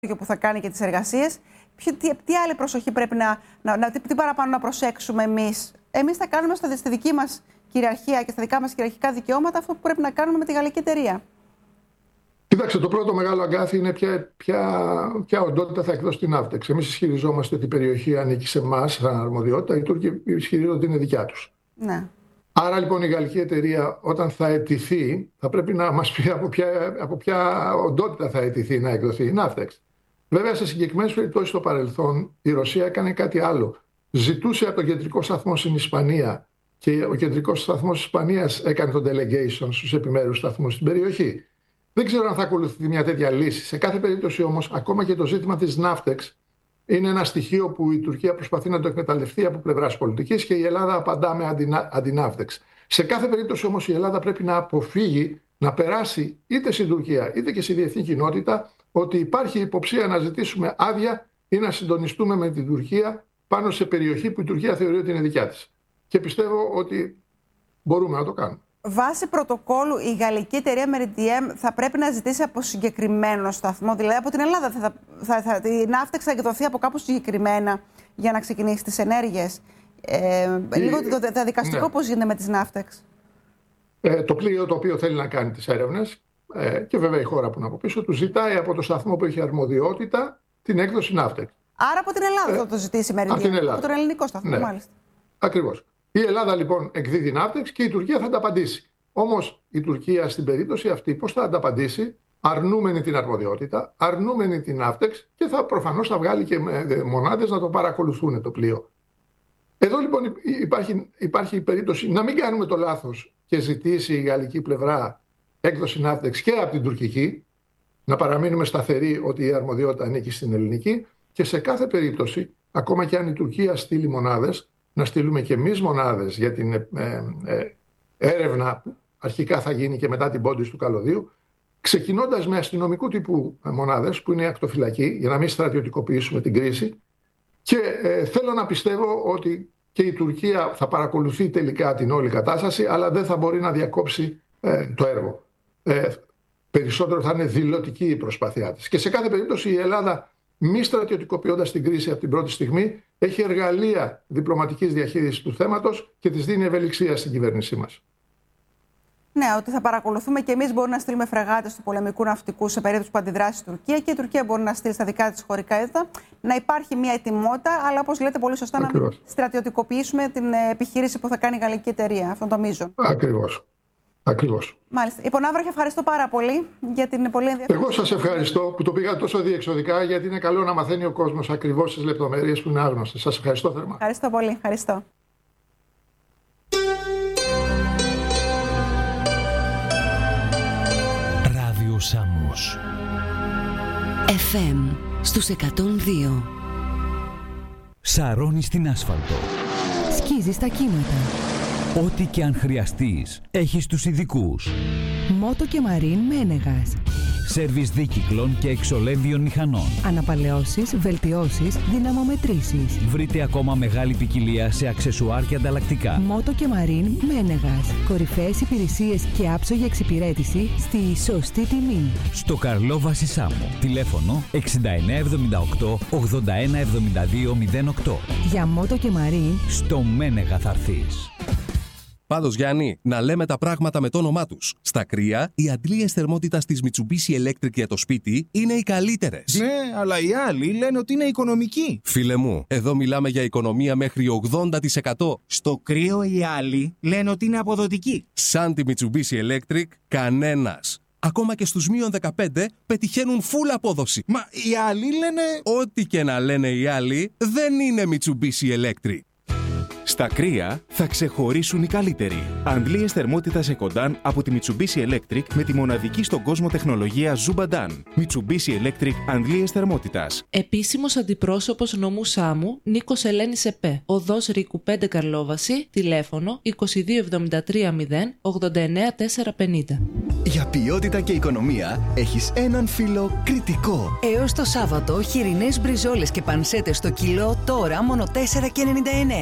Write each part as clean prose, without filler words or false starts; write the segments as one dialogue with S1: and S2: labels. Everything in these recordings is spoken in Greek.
S1: που θα κάνει και τις εργασίες. Τι άλλη προσοχή πρέπει τι παραπάνω να προσέξουμε εμείς. Εμείς θα κάνουμε στη δική μας κυριαρχία και στα δικά μας κυριαρχικά δικαιώματα αυτό που πρέπει να κάνουμε με τη γαλλική εταιρεία.
S2: Κοιτάξτε, το πρώτο μεγάλο αγκάθι είναι ποια οντότητα θα εκδώσει την Navtex. Εμείς ισχυριζόμαστε ότι η περιοχή ανήκει σε εμάς σαν αρμοδιότητα, οι Τούρκοι ισχυρίζονται ότι είναι δικιά τους.
S1: Ναι.
S2: Άρα λοιπόν η γαλλική εταιρεία όταν θα αιτηθεί θα πρέπει να μας πει από ποια οντότητα θα αιτηθεί να εκδοθεί η Navtex. Βέβαια σε συγκεκριμένες περιπτώσεις στο παρελθόν η Ρωσία έκανε κάτι άλλο. Ζητούσε από τον κεντρικό σταθμό στην Ισπανία και ο κεντρικός σταθμός της Ισπανίας έκανε το delegation στους επιμέρους σταθμούς στην περιοχή. Δεν ξέρω αν θα ακολουθεί μια τέτοια λύση. Σε κάθε περίπτωση όμως, ακόμα και το ζήτημα της Navtex είναι ένα στοιχείο που η Τουρκία προσπαθεί να το εκμεταλλευτεί από πλευράς πολιτικής και η Ελλάδα απαντά με αντι-Navtex. Σε κάθε περίπτωση όμως η Ελλάδα πρέπει να αποφύγει να περάσει είτε στην Τουρκία είτε και στη διεθνή κοινότητα ότι υπάρχει υποψία να ζητήσουμε άδεια ή να συντονιστούμε με την Τουρκία πάνω σε περιοχή που η Τουρκία θεωρεί ότι είναι δικιά της. Και πιστεύω ότι μπορούμε να το κάνουμε.
S1: Βάσει πρωτοκόλλου, η γαλλική εταιρεία Meridiam θα πρέπει να ζητήσει από συγκεκριμένο σταθμό, δηλαδή από την Ελλάδα. Η Navtex θα εκδοθεί από κάπου συγκεκριμένα για να ξεκινήσει τις ενέργειες. Λίγο το διαδικαστικό πώς γίνεται με τις Navtex.
S2: Το πλοίο το οποίο θέλει να κάνει τις έρευνες και βέβαια η χώρα που είναι από πίσω του ζητάει από το σταθμό που έχει αρμοδιότητα την έκδοση Navtex.
S1: Άρα από την Ελλάδα θα το ζητήσει Meridiam, από τον ελληνικό σταθμό, ναι. Μάλιστα.
S2: Ακριβώς. Η Ελλάδα λοιπόν εκδίδει Navtex και η Τουρκία θα ανταπαντήσει. Όμως η Τουρκία στην περίπτωση αυτή πώς θα ανταπαντήσει, αρνούμενη την αρμοδιότητα, αρνούμενη την Navtex και προφανώς θα βγάλει και μονάδες να το παρακολουθούν το πλοίο. Εδώ λοιπόν υπάρχει η περίπτωση να μην κάνουμε το λάθος και ζητήσει η γαλλική πλευρά έκδοση Navtex και από την τουρκική, να παραμείνουμε σταθεροί ότι η αρμοδιότητα ανήκει στην ελληνική και σε κάθε περίπτωση, ακόμα και αν η Τουρκία στείλει μονάδες, να στείλουμε και εμείς μονάδες για την έρευνα που αρχικά θα γίνει και μετά την πόντιση του καλωδίου, ξεκινώντας με αστυνομικού τύπου μονάδες που είναι η ακτοφυλακή, για να μην στρατιωτικοποιήσουμε την κρίση. Και θέλω να πιστεύω ότι και η Τουρκία θα παρακολουθεί τελικά την όλη κατάσταση, αλλά δεν θα μπορεί να διακόψει το έργο. Περισσότερο θα είναι δηλωτική η προσπάθειά της. Και σε κάθε περίπτωση η Ελλάδα, μη στρατιωτικοποιώντας την κρίση από την πρώτη στιγμή, έχει εργαλεία διπλωματικής διαχείρισης του θέματος και της δίνει ευελιξία στην κυβέρνησή μας.
S1: Ναι, ότι θα παρακολουθούμε και εμείς μπορούμε να στείλουμε φρεγάτες του πολεμικού ναυτικού σε περίπτωση που αντιδράσει η Τουρκία και η Τουρκία μπορεί να στείλει στα δικά της χωρικά έδαφη. Να υπάρχει μια ετοιμότητα, αλλά όπως λέτε πολύ σωστά, να μην στρατιωτικοποιήσουμε την επιχείρηση που θα κάνει η γαλλική εταιρεία. Αυτό το μείζον.
S2: Ακριβώς.
S1: Μάλιστα. Υπονάβροχε, ευχαριστώ πάρα πολύ για την πολύ ενδιαφέρουσα.
S2: Εγώ σας ευχαριστώ που το πήγα τόσο διεξοδικά, γιατί είναι καλό να μαθαίνει ο κόσμος ακριβώς τις λεπτομέρειες που είναι άγνωστες. Σας ευχαριστώ θερμά.
S1: Ευχαριστώ πολύ. Ευχαριστώ.
S3: Ράδιο Σάμος
S4: FM στους 102.
S3: Σαρώνει στην άσφαλτο.
S4: Σκίζει στα κύματα.
S3: Ό,τι και αν χρειαστείς, έχεις τους ειδικούς.
S4: Μότο και Μαρίν Μένεγας.
S3: Σέρβις δίκυκλων και εξολέμβιων μηχανών.
S4: Αναπαλαιώσεις, βελτιώσεις, δυναμομετρήσεις.
S3: Βρείτε ακόμα μεγάλη ποικιλία σε αξεσουάρ και ανταλλακτικά.
S4: Μότο και Μαρίν Μένεγας. Κορυφαίες υπηρεσίες και άψογη εξυπηρέτηση στη σωστή τιμή.
S3: Στο Καρλόβαση Σάμο. Τηλέφωνο 6978 8172 08.
S4: Για Μότο και Μαρίν
S3: στο Μένεγα θα έρθεις.
S5: Πάντως, Γιάννη, να λέμε τα πράγματα με το όνομά τους. Στα κρύα, οι αντλίες θερμότητας της Mitsubishi Electric για το σπίτι είναι οι καλύτερες.
S6: Ναι, αλλά οι άλλοι λένε ότι είναι οικονομικοί.
S5: Φίλε μου, εδώ μιλάμε για οικονομία μέχρι 80%.
S6: Στο κρύο οι άλλοι λένε ότι είναι αποδοτικοί.
S5: Σαν τη Mitsubishi Electric, κανένας. Ακόμα και στους μείον 15 πετυχαίνουν full απόδοση.
S6: Μα οι άλλοι λένε...
S5: Ό,τι και να λένε οι άλλοι, δεν είναι Mitsubishi Electric. Στα κρύα θα ξεχωρίσουν οι καλύτεροι. Αντλίες θερμότητας Ecodan από τη Mitsubishi Electric με τη μοναδική στον κόσμο τεχνολογία Zubadan. Mitsubishi Electric αντλίες θερμότητας.
S7: Επίσημος αντιπρόσωπος νομού Σάμου Νίκος Ελένης ΕΠΕ. Οδός Ρίκου 5 Καρλόβαση. Τηλέφωνο 2273 0 89 450.
S8: Για ποιότητα και οικονομία έχεις έναν φίλο κριτικό.
S4: Έως το Σάββατο χοιρινές μπριζόλες και πανσέτες στο κιλό τώρα μόνο 4,99. Και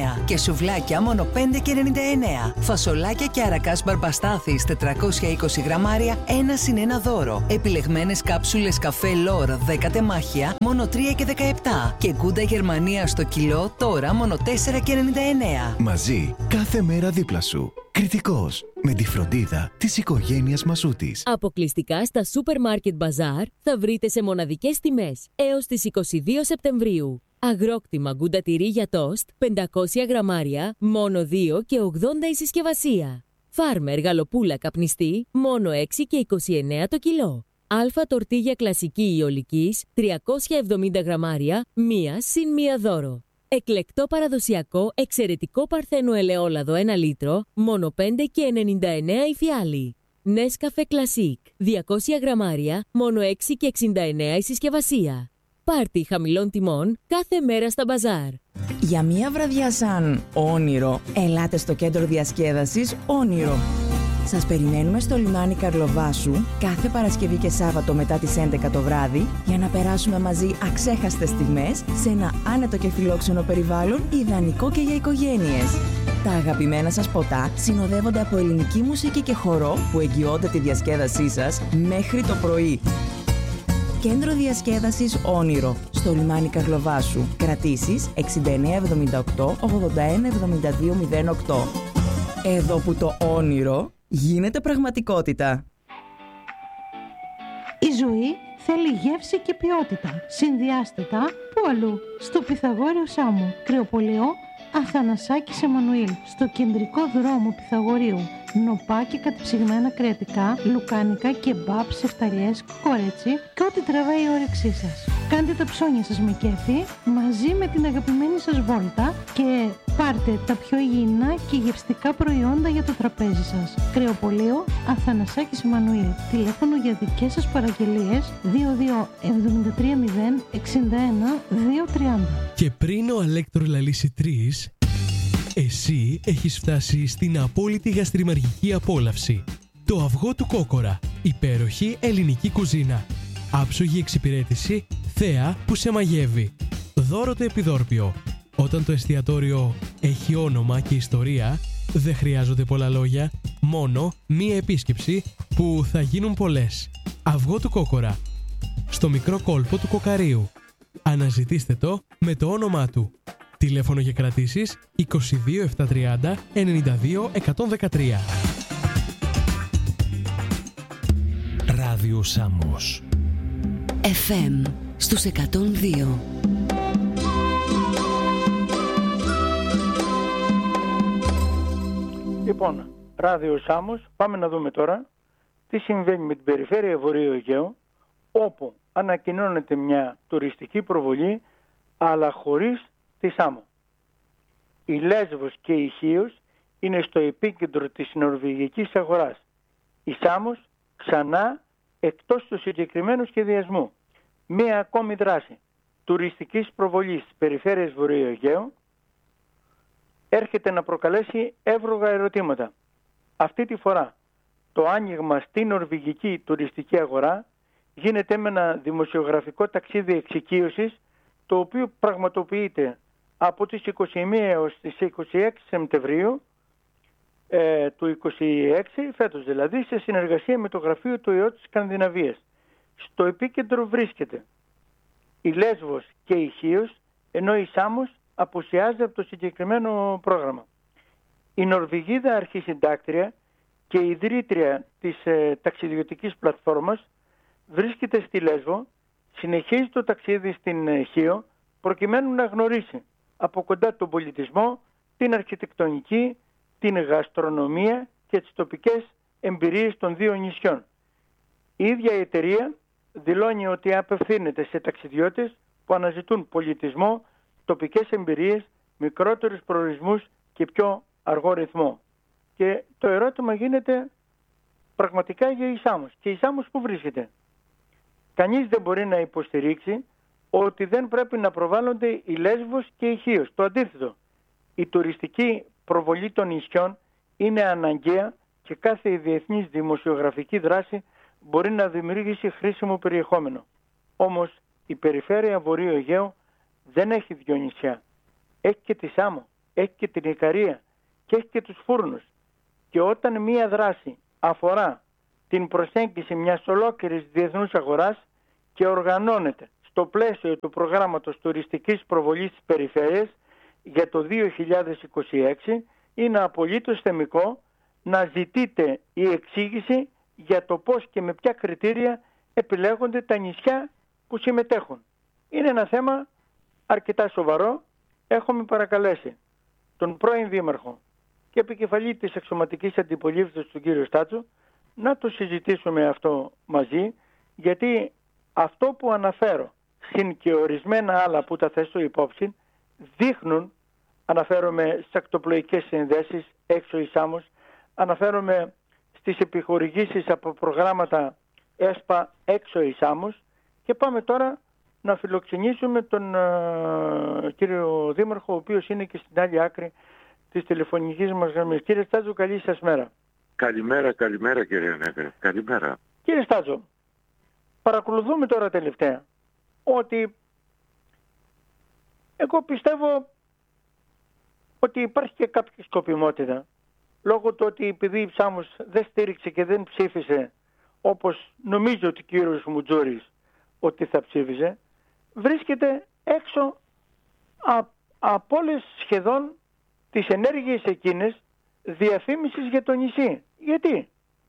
S4: σουβλάκια μόνο 5,99. Φασολάκια και αρακάς μπαρμπαστάθης 420 γραμμάρια 1+1 δώρο. Επιλεγμένες κάψουλες καφέ Λόρ 10 τεμάχια μόνο 3,17. Και γκούντα Γερμανία στο κιλό τώρα μόνο 4,99.
S8: Μαζί, κάθε μέρα δίπλα σου. Κριτικός, με τη φροντίδα της οικογένειας Μασούτης.
S9: Αποκλειστικά στα Supermarket Bazaar θα βρείτε σε μοναδικές τιμές έως τις 22 Σεπτεμβρίου. Αγρόκτημα γκούντα τυρί για τόστ 500 γραμμάρια μόνο 2,80 η συσκευασία. Φάρμερ γαλοπούλα καπνιστή μόνο 6,29 το κιλό. Αλφα τορτίγια κλασική ιολικής 370 γραμμάρια 1+1 δώρο. Εκλεκτό παραδοσιακό εξαιρετικό παρθένο ελαιόλαδο 1 λίτρο μόνο 5,99 η φιάλη. Νέσκαφε κλασίκ 200 γραμμάρια μόνο 6,69 η συσκευασία. Πάρτι χαμηλών τιμών κάθε μέρα στα μπαζάρ.
S10: Για μία βραδιά σαν όνειρο, ελάτε στο κέντρο διασκέδασης Όνειρο. Σας περιμένουμε στο λιμάνι Καρλοβάσου κάθε Παρασκευή και Σάββατο μετά τις 11 το βράδυ για να περάσουμε μαζί αξέχαστες στιγμές σε ένα άνετο και φιλόξενο περιβάλλον ιδανικό και για οικογένειες. Τα αγαπημένα σας ποτά συνοδεύονται από ελληνική μουσική και χορό που εγγυώνται τη διασκέδασή σας μέχρι το πρωί. Κέντρο διασκέδασης Όνειρο στο λιμάνι Καρλοβάσου. Κρατήσεις 6978 81 72 08. Εδώ που το όνειρο γίνεται πραγματικότητα.
S11: Η ζωή θέλει γεύση και ποιότητα. Συνδυάστε τα που αλλού. Στο Πυθαγόριο Σάμου, Κρεοπολείο, Αθανασάκης Εμμανουήλ. Στο κεντρικό δρόμο Πυθαγορείου. Νοπά και κατεψυγμένα κρεατικά, λουκάνικα, κεμπάπ, σεφταλιές, κορέτσι και ό,τι τραβάει η όρεξή σας. Κάντε τα ψώνια σας με κέφι μαζί με την αγαπημένη σας βόλτα και πάρτε τα πιο υγιεινά και γευστικά προϊόντα για το τραπέζι σας. Κρεοπολείο Αθανασάκης Εμμανουήλ. Τηλέφωνο για δικές σας παραγγελίες 22 730 61 230.
S12: Και πριν ο Αλέκτορ λαλήσει 3, εσύ έχεις φτάσει στην απόλυτη γαστριμαργική απόλαυση. Το αυγό του Κόκορα. Υπέροχη ελληνική κουζίνα. Άψογη εξυπηρέτηση, θέα που σε μαγεύει. Δώρο το επιδόρπιο. Όταν το εστιατόριο έχει όνομα και ιστορία, δεν χρειάζονται πολλά λόγια, μόνο μία επίσκεψη που θα γίνουν πολλές. Αυγό του Κόκορα. Στο μικρό κόλπο του Κοκαρίου. Αναζητήστε το με το όνομά του. Τηλέφωνο για κρατήσεις 22 730 92 113.
S3: Ράδιο Σάμος.
S4: FM στους 102.
S13: Λοιπόν, Ράδιο Σάμος, πάμε να δούμε τώρα τι συμβαίνει με την περιφέρεια Βορείου Αιγαίου, όπου ανακοινώνεται μια τουριστική προβολή, αλλά χωρίς τη Σάμο. Η Λέσβος και η Χίος είναι στο επίκεντρο της νορβηγικής αγοράς. Η Σάμος ξανά εκτός του συγκεκριμένου σχεδιασμού. Μία ακόμη δράση τουριστικής προβολής της περιφέρειας Βορείου Αιγαίου έρχεται να προκαλέσει εύλογα ερωτήματα. Αυτή τη φορά το άνοιγμα στην νορβηγική τουριστική αγορά γίνεται με ένα δημοσιογραφικό ταξίδι εξοικείωσης, το οποίο πραγματοποιείται από τις 21 έως τις 26 Σεπτεμβρίου του 26, φέτος δηλαδή, σε συνεργασία με το γραφείο του ΙΟ της Σκανδιναβίας. Στο επίκεντρο βρίσκεται η Λέσβος και η Χίος, ενώ η Σάμος απουσιάζει από το συγκεκριμένο πρόγραμμα. Η Νορβηγίδα αρχισυντάκτρια και ιδρύτρια της ταξιδιωτικής πλατφόρμας βρίσκεται στη Λέσβο, συνεχίζει το ταξίδι στην Χίο προκειμένου να γνωρίσει από κοντά τον πολιτισμό, την αρχιτεκτονική, την γαστρονομία και τις τοπικές εμπειρίες των δύο νησιών. Η ίδια η εταιρεία δηλώνει ότι απευθύνεται σε ταξιδιώτες που αναζητούν πολιτισμό, τοπικές εμπειρίες, μικρότερους προορισμούς και πιο αργό ρυθμό. Και το ερώτημα γίνεται πραγματικά για η Σάμος. Και η Σάμος που βρίσκεται? Κανείς δεν μπορεί να υποστηρίξει ότι δεν πρέπει να προβάλλονται η Λέσβος και η Χίος. Το αντίθετο, η τουριστική προβολή των νησιών είναι αναγκαία και κάθε διεθνής δημοσιογραφική δράση μπορεί να δημιουργήσει χρήσιμο περιεχόμενο. Όμως η περιφέρεια Βορείου Αιγαίου δεν έχει δύο νησιά. Έχει και τη Σάμο, έχει και την Ικαρία και έχει και τους φούρνους. Και όταν μία δράση αφορά την προσέγγιση μιας ολόκληρης διεθνούς αγοράς και οργανώνεται στο πλαίσιο του προγράμματος τουριστικής προβολής της περιφέρειας για το 2026, είναι απολύτως θεμικό να ζητείτε η εξήγηση για το πώς και με ποια κριτήρια επιλέγονται τα νησιά που συμμετέχουν. Είναι ένα θέμα αρκετά σοβαρό. Έχουμε παρακαλέσει τον πρώην Δήμαρχο και επικεφαλή της αξιωματικής αντιπολίτευσης του κύριο Στάτσο να το συζητήσουμε αυτό μαζί, γιατί αυτό που αναφέρω συν και ορισμένα άλλα που τα θέσω υπόψη δείχνουν, αναφέρομαι στις ακτοπλοϊκές συνδέσεις έξω η Σάμος, αναφέρομαι στις επιχορηγήσεις από προγράμματα ΕΣΠΑ έξω η Σάμος, και πάμε τώρα να φιλοξενήσουμε τον κύριο Δήμαρχο, ο οποίος είναι και στην άλλη άκρη της τηλεφωνικής μας γραμμής. Κύριε Στάτζο, καλή σας μέρα.
S14: Καλημέρα κύριε Νέγρε. Καλημέρα.
S13: Κύριε Στάτζο, παρακολουθούμε τώρα τελευταία ότι εγώ πιστεύω ότι υπάρχει και κάποια σκοπιμότητα, λόγω του ότι επειδή η Σάμος δεν στήριξε και δεν ψήφισε όπως νομίζω ότι ο κύριος Μουτζούρης ότι θα ψήφιζε, βρίσκεται έξω από όλες σχεδόν τις ενέργειες εκείνες διαφήμισης για το νησί. Γιατί?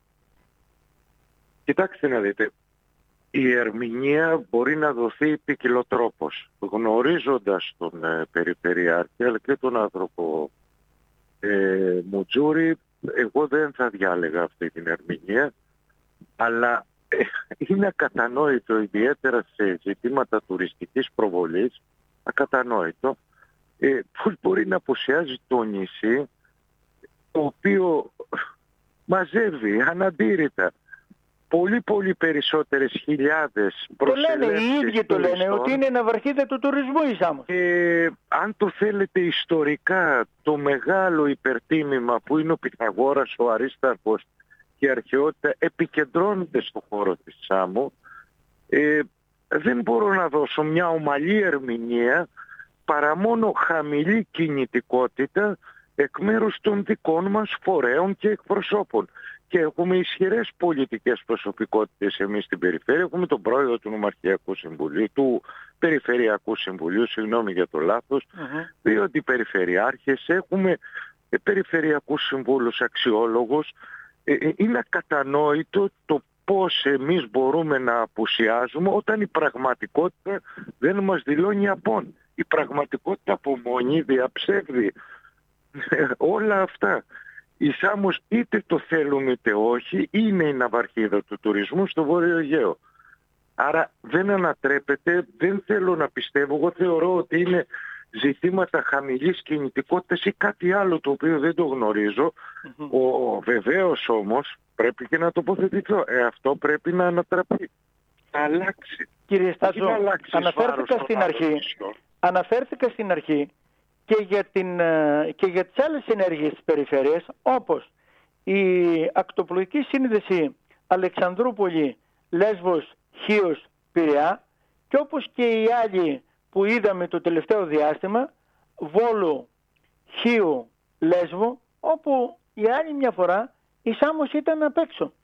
S14: Κοιτάξτε να δείτε, η ερμηνεία μπορεί να δοθεί ποικιλοτρόπως. Γνωρίζοντας τον Περιφερειάρχη αλλά και τον άνθρωπο Μουτζούρη, εγώ δεν θα διάλεγα αυτή την ερμηνεία, αλλά είναι ακατανόητο, ιδιαίτερα σε ζητήματα τουριστικής προβολής, ακατανόητο πώς μπορεί να απουσιάζει το νησί, το οποίο μαζεύει αναντήρητα πολύ περισσότερες χιλιάδες προσελεύσεις.
S13: Το λένε, οι ίδιοι το λένε, ότι είναι ναυαρχίδα του τουρισμού η Σάμος.
S14: Αν το θέλετε ιστορικά, το μεγάλο υπερτίμημα που είναι ο Πυθαγόρας, ο Αρίσταρχος και η αρχαιότητα επικεντρώνεται στο χώρο της Σάμου. Δεν μπορώ να δώσω μια ομαλή ερμηνεία παρά μόνο χαμηλή κινητικότητα εκ μέρους των δικών μας φορέων και εκπροσώπων. Και έχουμε ισχυρές πολιτικές προσωπικότητες εμείς στην περιφέρεια. Έχουμε τον πρόεδρο του Νομαρχιακού Συμβουλίου, του Περιφερειακού Συμβουλίου, συγγνώμη για το λάθος, δύο αντιπεριφερειάρχες, έχουμε περιφερειακούς συμβούλους αξιόλογους. Είναι ακατανόητο το πώς εμείς μπορούμε να απουσιάζουμε όταν η πραγματικότητα δεν μας δηλώνει απόν. Η πραγματικότητα από μόνη διαψεύδει όλα αυτά. Η Σάμος, είτε το θέλουμε είτε όχι, είναι η ναυαρχίδα του τουρισμού στο Βόρειο Αιγαίο. Άρα δεν ανατρέπεται, δεν θέλω να πιστεύω, εγώ θεωρώ ότι είναι ζητήματα χαμηλής κινητικότητας ή κάτι άλλο το οποίο δεν το γνωρίζω. Βεβαίως όμως πρέπει και να τοποθετηθώ. Αυτό πρέπει να ανατραπεί. Να αλλάξει.
S13: Κύριε Στάτσο, αναφέρθηκα στην αρχή και για τις άλλες ενέργειες της περιφέρειας, όπως η ακτοπλοϊκή σύνδεση Αλεξανδρούπολη, Λέσβος, Χίος, Πειραιά, και όπως και οι άλλοι που είδαμε το τελευταίο διάστημα, Βόλου, Χίου, Λέσβο, όπου η άλλη μια φορά η Σάμος ήταν απ' έξω.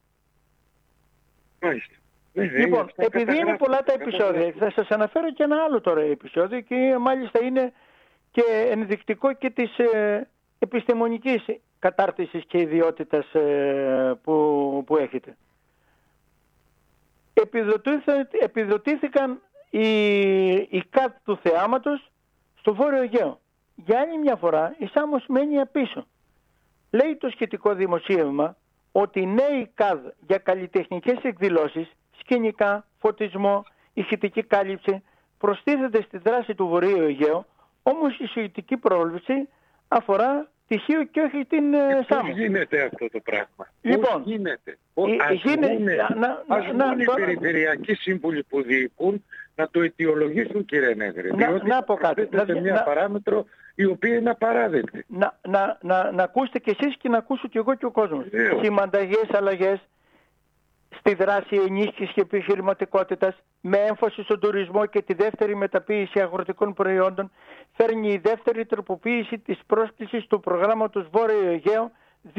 S13: Λοιπόν, επειδή είναι πολλά τα επεισόδια, θα σας αναφέρω και ένα άλλο τώρα επεισόδιο, και μάλιστα είναι και ενδεικτικό και της επιστημονικής κατάρτισης και ιδιότητας που έχετε. Επιδοτήθηκαν οι ΚΑΤ του θεάματος στο Βόρειο Αιγαίο. Για άλλη μια φορά η Σάμος μένει απίσω. Λέει το σχετικό δημοσίευμα ότι οι νέοι ΚΑΔ για καλλιτεχνικές εκδηλώσεις, σκηνικά, φωτισμό, ηχητική κάλυψη προστίθεται στη δράση του Βορείου Αιγαίου, όμως η σωητική πρόληψη αφορά τη Χίο και όχι την Σάμο.
S14: Πώς γίνεται αυτό το πράγμα?
S13: Λοιπόν,
S14: πώς γίνεται? Ας βγουν οι περιφερειακοί σύμβουλοι που διοικούν να το αιτιολογήσουν, κύριε Νέγρε.
S13: Να πω κάτι.
S14: Σε μια παράμετρο η οποία είναι απαράδεκτη.
S13: Να ακούσετε κι εσείς και να ακούσω κι εγώ και ο κόσμος. Συμμανταγές αλλαγές στη δράση ενίσχυσης και επιχειρηματικότητας με έμφαση στον τουρισμό και τη δεύτερη μεταποίηση αγροτικών προϊόντων, φέρνει η δεύτερη τροποποίηση της πρόσκλησης του προγράμματος Βόρειο Αιγαίο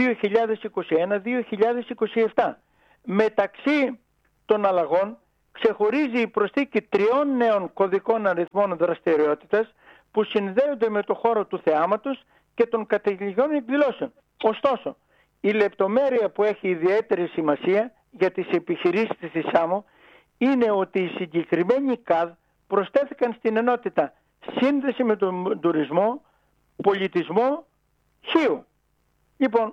S13: 2021-2027. Μεταξύ των αλλαγών ξεχωρίζει η προσθήκη 3 νέων κωδικών αριθμών δραστηριότητας που συνδέονται με το χώρο του θεάματος και των κατοικικών εκδηλώσεων. Ωστόσο, η λεπτομέρεια που έχει ιδιαίτερη σημασία για τις επιχειρήσεις της ΣΑΜΟ είναι ότι οι συγκεκριμένοι ΚΑΔ προσθέθηκαν στην ενότητα σύνδεση με τον τουρισμό, πολιτισμό, Χίου. Λοιπόν,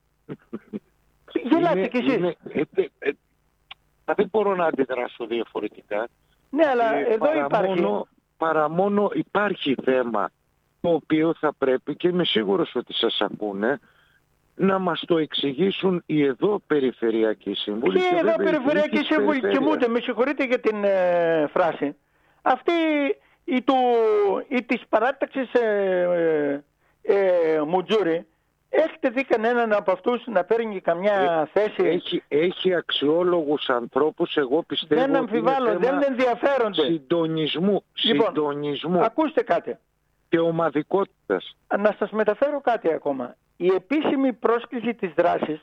S13: γελάτε κι εσείς.
S14: Δεν μπορώ να αντιδράσω διαφορετικά.
S13: Ναι, αλλά εδώ υπάρχει.
S14: Παρά μόνο υπάρχει θέμα το οποίο θα πρέπει, και είμαι σίγουρος ότι σας ακούνε, να μας το εξηγήσουν οι εδώ περιφερειακοί σύμβουλοι.
S13: Και εδώ περιφερειακοί σύμβουλοι κοιμούνται, με συγχωρείτε για την φράση. Αυτή η της παράταξης Μουτζούρη, έχετε δει κανέναν από αυτούς να παίρνει καμιά θέση?
S14: Έχει αξιόλογους ανθρώπους, εγώ πιστεύω.
S13: Δεν αμφιβάλλω, δεν ενδιαφέρονται.
S14: Συντονισμού.
S13: Ακούστε κάτι.
S14: Και ομαδικότητας.
S13: Να σας μεταφέρω κάτι ακόμα. Η επίσημη πρόσκληση της δράσης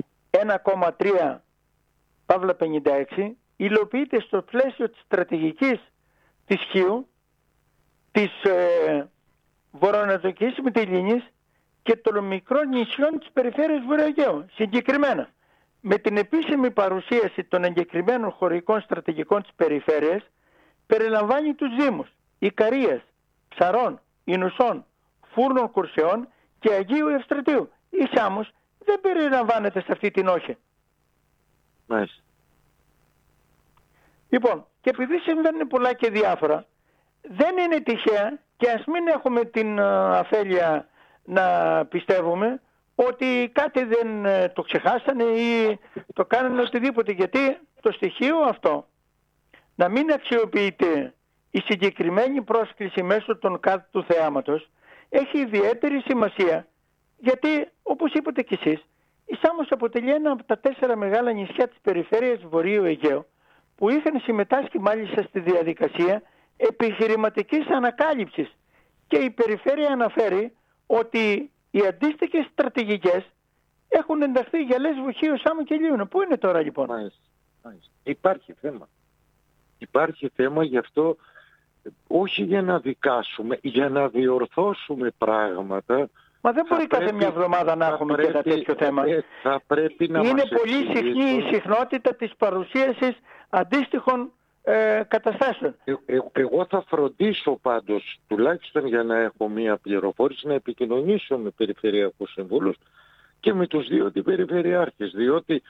S13: 1,3/56 υλοποιείται στο πλαίσιο της στρατηγικής της Χίου, της βορειοανατολικής Μυτιλήνης και των μικρών νησιών της περιφέρειας Βορειοαιγαίου. Συγκεκριμένα, με την επίσημη παρουσίαση των εγκεκριμένων χωρικών στρατηγικών της περιφέρειας, περιλαμβάνει τους Δήμους Ικαρίας, Ψαρών, Ινουσών, Φούρνων Κουρσεών και Αγίου Ευστρατείου. Η Σάμος δεν περιλαμβάνεται σε αυτή την όχη.
S14: Μάλιστα.
S13: Λοιπόν, και επειδή συμβαίνουν πολλά και διάφορα, δεν είναι τυχαία, και ας μην έχουμε την αφέλεια να πιστεύουμε ότι κάτι δεν το ξεχάσανε ή το κάνανε οτιδήποτε, γιατί το στοιχείο αυτό να μην αξιοποιείται η συγκεκριμένη πρόσκληση μέσω των ΚΑΔ του θεάματος έχει ιδιαίτερη σημασία, γιατί όπως είπατε κι εσείς, η Σάμος αποτελεί ένα από τα 4 μεγάλα νησιά της περιφέρειας Βορείου Αιγαίου που είχαν συμμετάσχει μάλιστα στη διαδικασία επιχειρηματικής ανακάλυψης, και η περιφέρεια αναφέρει ότι οι αντίστοιχες στρατηγικές έχουν ενταχθεί για Λέσβο, Χίο, Σάμο και Λίωνο. Πού είναι τώρα λοιπόν?
S14: Μάλιστα. Υπάρχει θέμα. Υπάρχει θέμα, γι' αυτό όχι για να δικάσουμε, για να διορθώσουμε πράγματα.
S13: Μα δεν μπορεί κάθε μια εβδομάδα να έχουμε και ένα τέτοιο θέμα.
S14: Θα πρέπει να
S13: είναι πολύ συχνή η συχνότητα της παρουσίασης αντίστοιχων καταστάσεων.
S14: Εγώ θα φροντίσω πάντως, τουλάχιστον για να έχω μία πληροφόρηση, να επικοινωνήσω με περιφερειακούς συμβούλους και με τους δύο αντιπεριφερειάρχες, διότι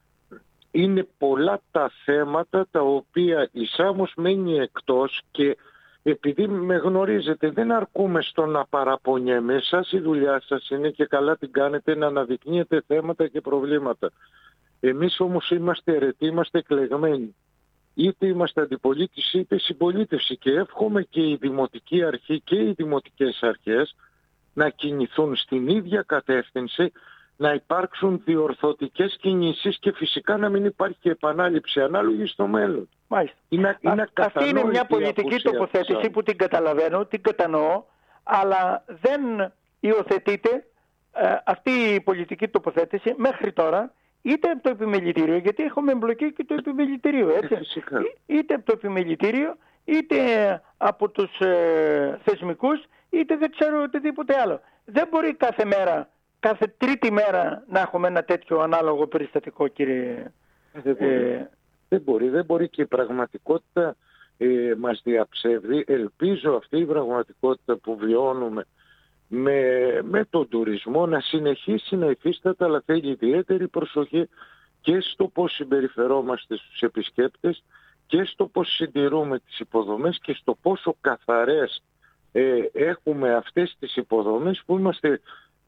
S14: είναι πολλά τα θέματα τα οποία η Σάμος μένει εκτός, και επειδή με γνωρίζετε δεν αρκούμε στο να παραπονιέμαι. Εσάς η δουλειά σας είναι, και καλά την κάνετε, να αναδεικνύετε θέματα και προβλήματα. Εμείς όμως είμαστε αιρετοί, είμαστε εκλεγμένοι. Είτε είμαστε αντιπολίτευση είτε συμπολίτευση, και εύχομαι και η Δημοτική Αρχή και οι Δημοτικές Αρχές να κινηθούν στην ίδια κατεύθυνση, να υπάρξουν διορθωτικές κινήσεις και φυσικά να μην υπάρχει επανάληψη ανάλογη στο μέλλον.
S13: Μάλιστα. Αυτή είναι μια πολιτική τοποθέτηση που την καταλαβαίνω, την κατανοώ, αλλά δεν υιοθετείται αυτή η πολιτική τοποθέτηση μέχρι τώρα, είτε από το επιμελητήριο, γιατί έχουμε εμπλοκή και το επιμελητήριο, έτσι. Είτε από το επιμελητήριο, είτε από τους θεσμικούς, είτε δεν ξέρω οτιδήποτε άλλο. Δεν μπορεί κάθε μέρα, κάθε τρίτη μέρα να έχουμε ένα τέτοιο ανάλογο περιστατικό, κύριε.
S14: Δεν μπορεί, και η πραγματικότητα μας διαψεύδει. Ελπίζω αυτή η πραγματικότητα που βιώνουμε με τον τουρισμό να συνεχίσει να υφίσταται, αλλά θέλει ιδιαίτερη προσοχή και στο πώς συμπεριφερόμαστε στους επισκέπτες και στο πώς συντηρούμε τις υποδομές και στο πόσο καθαρές έχουμε αυτές τις υποδομές που είμαστε,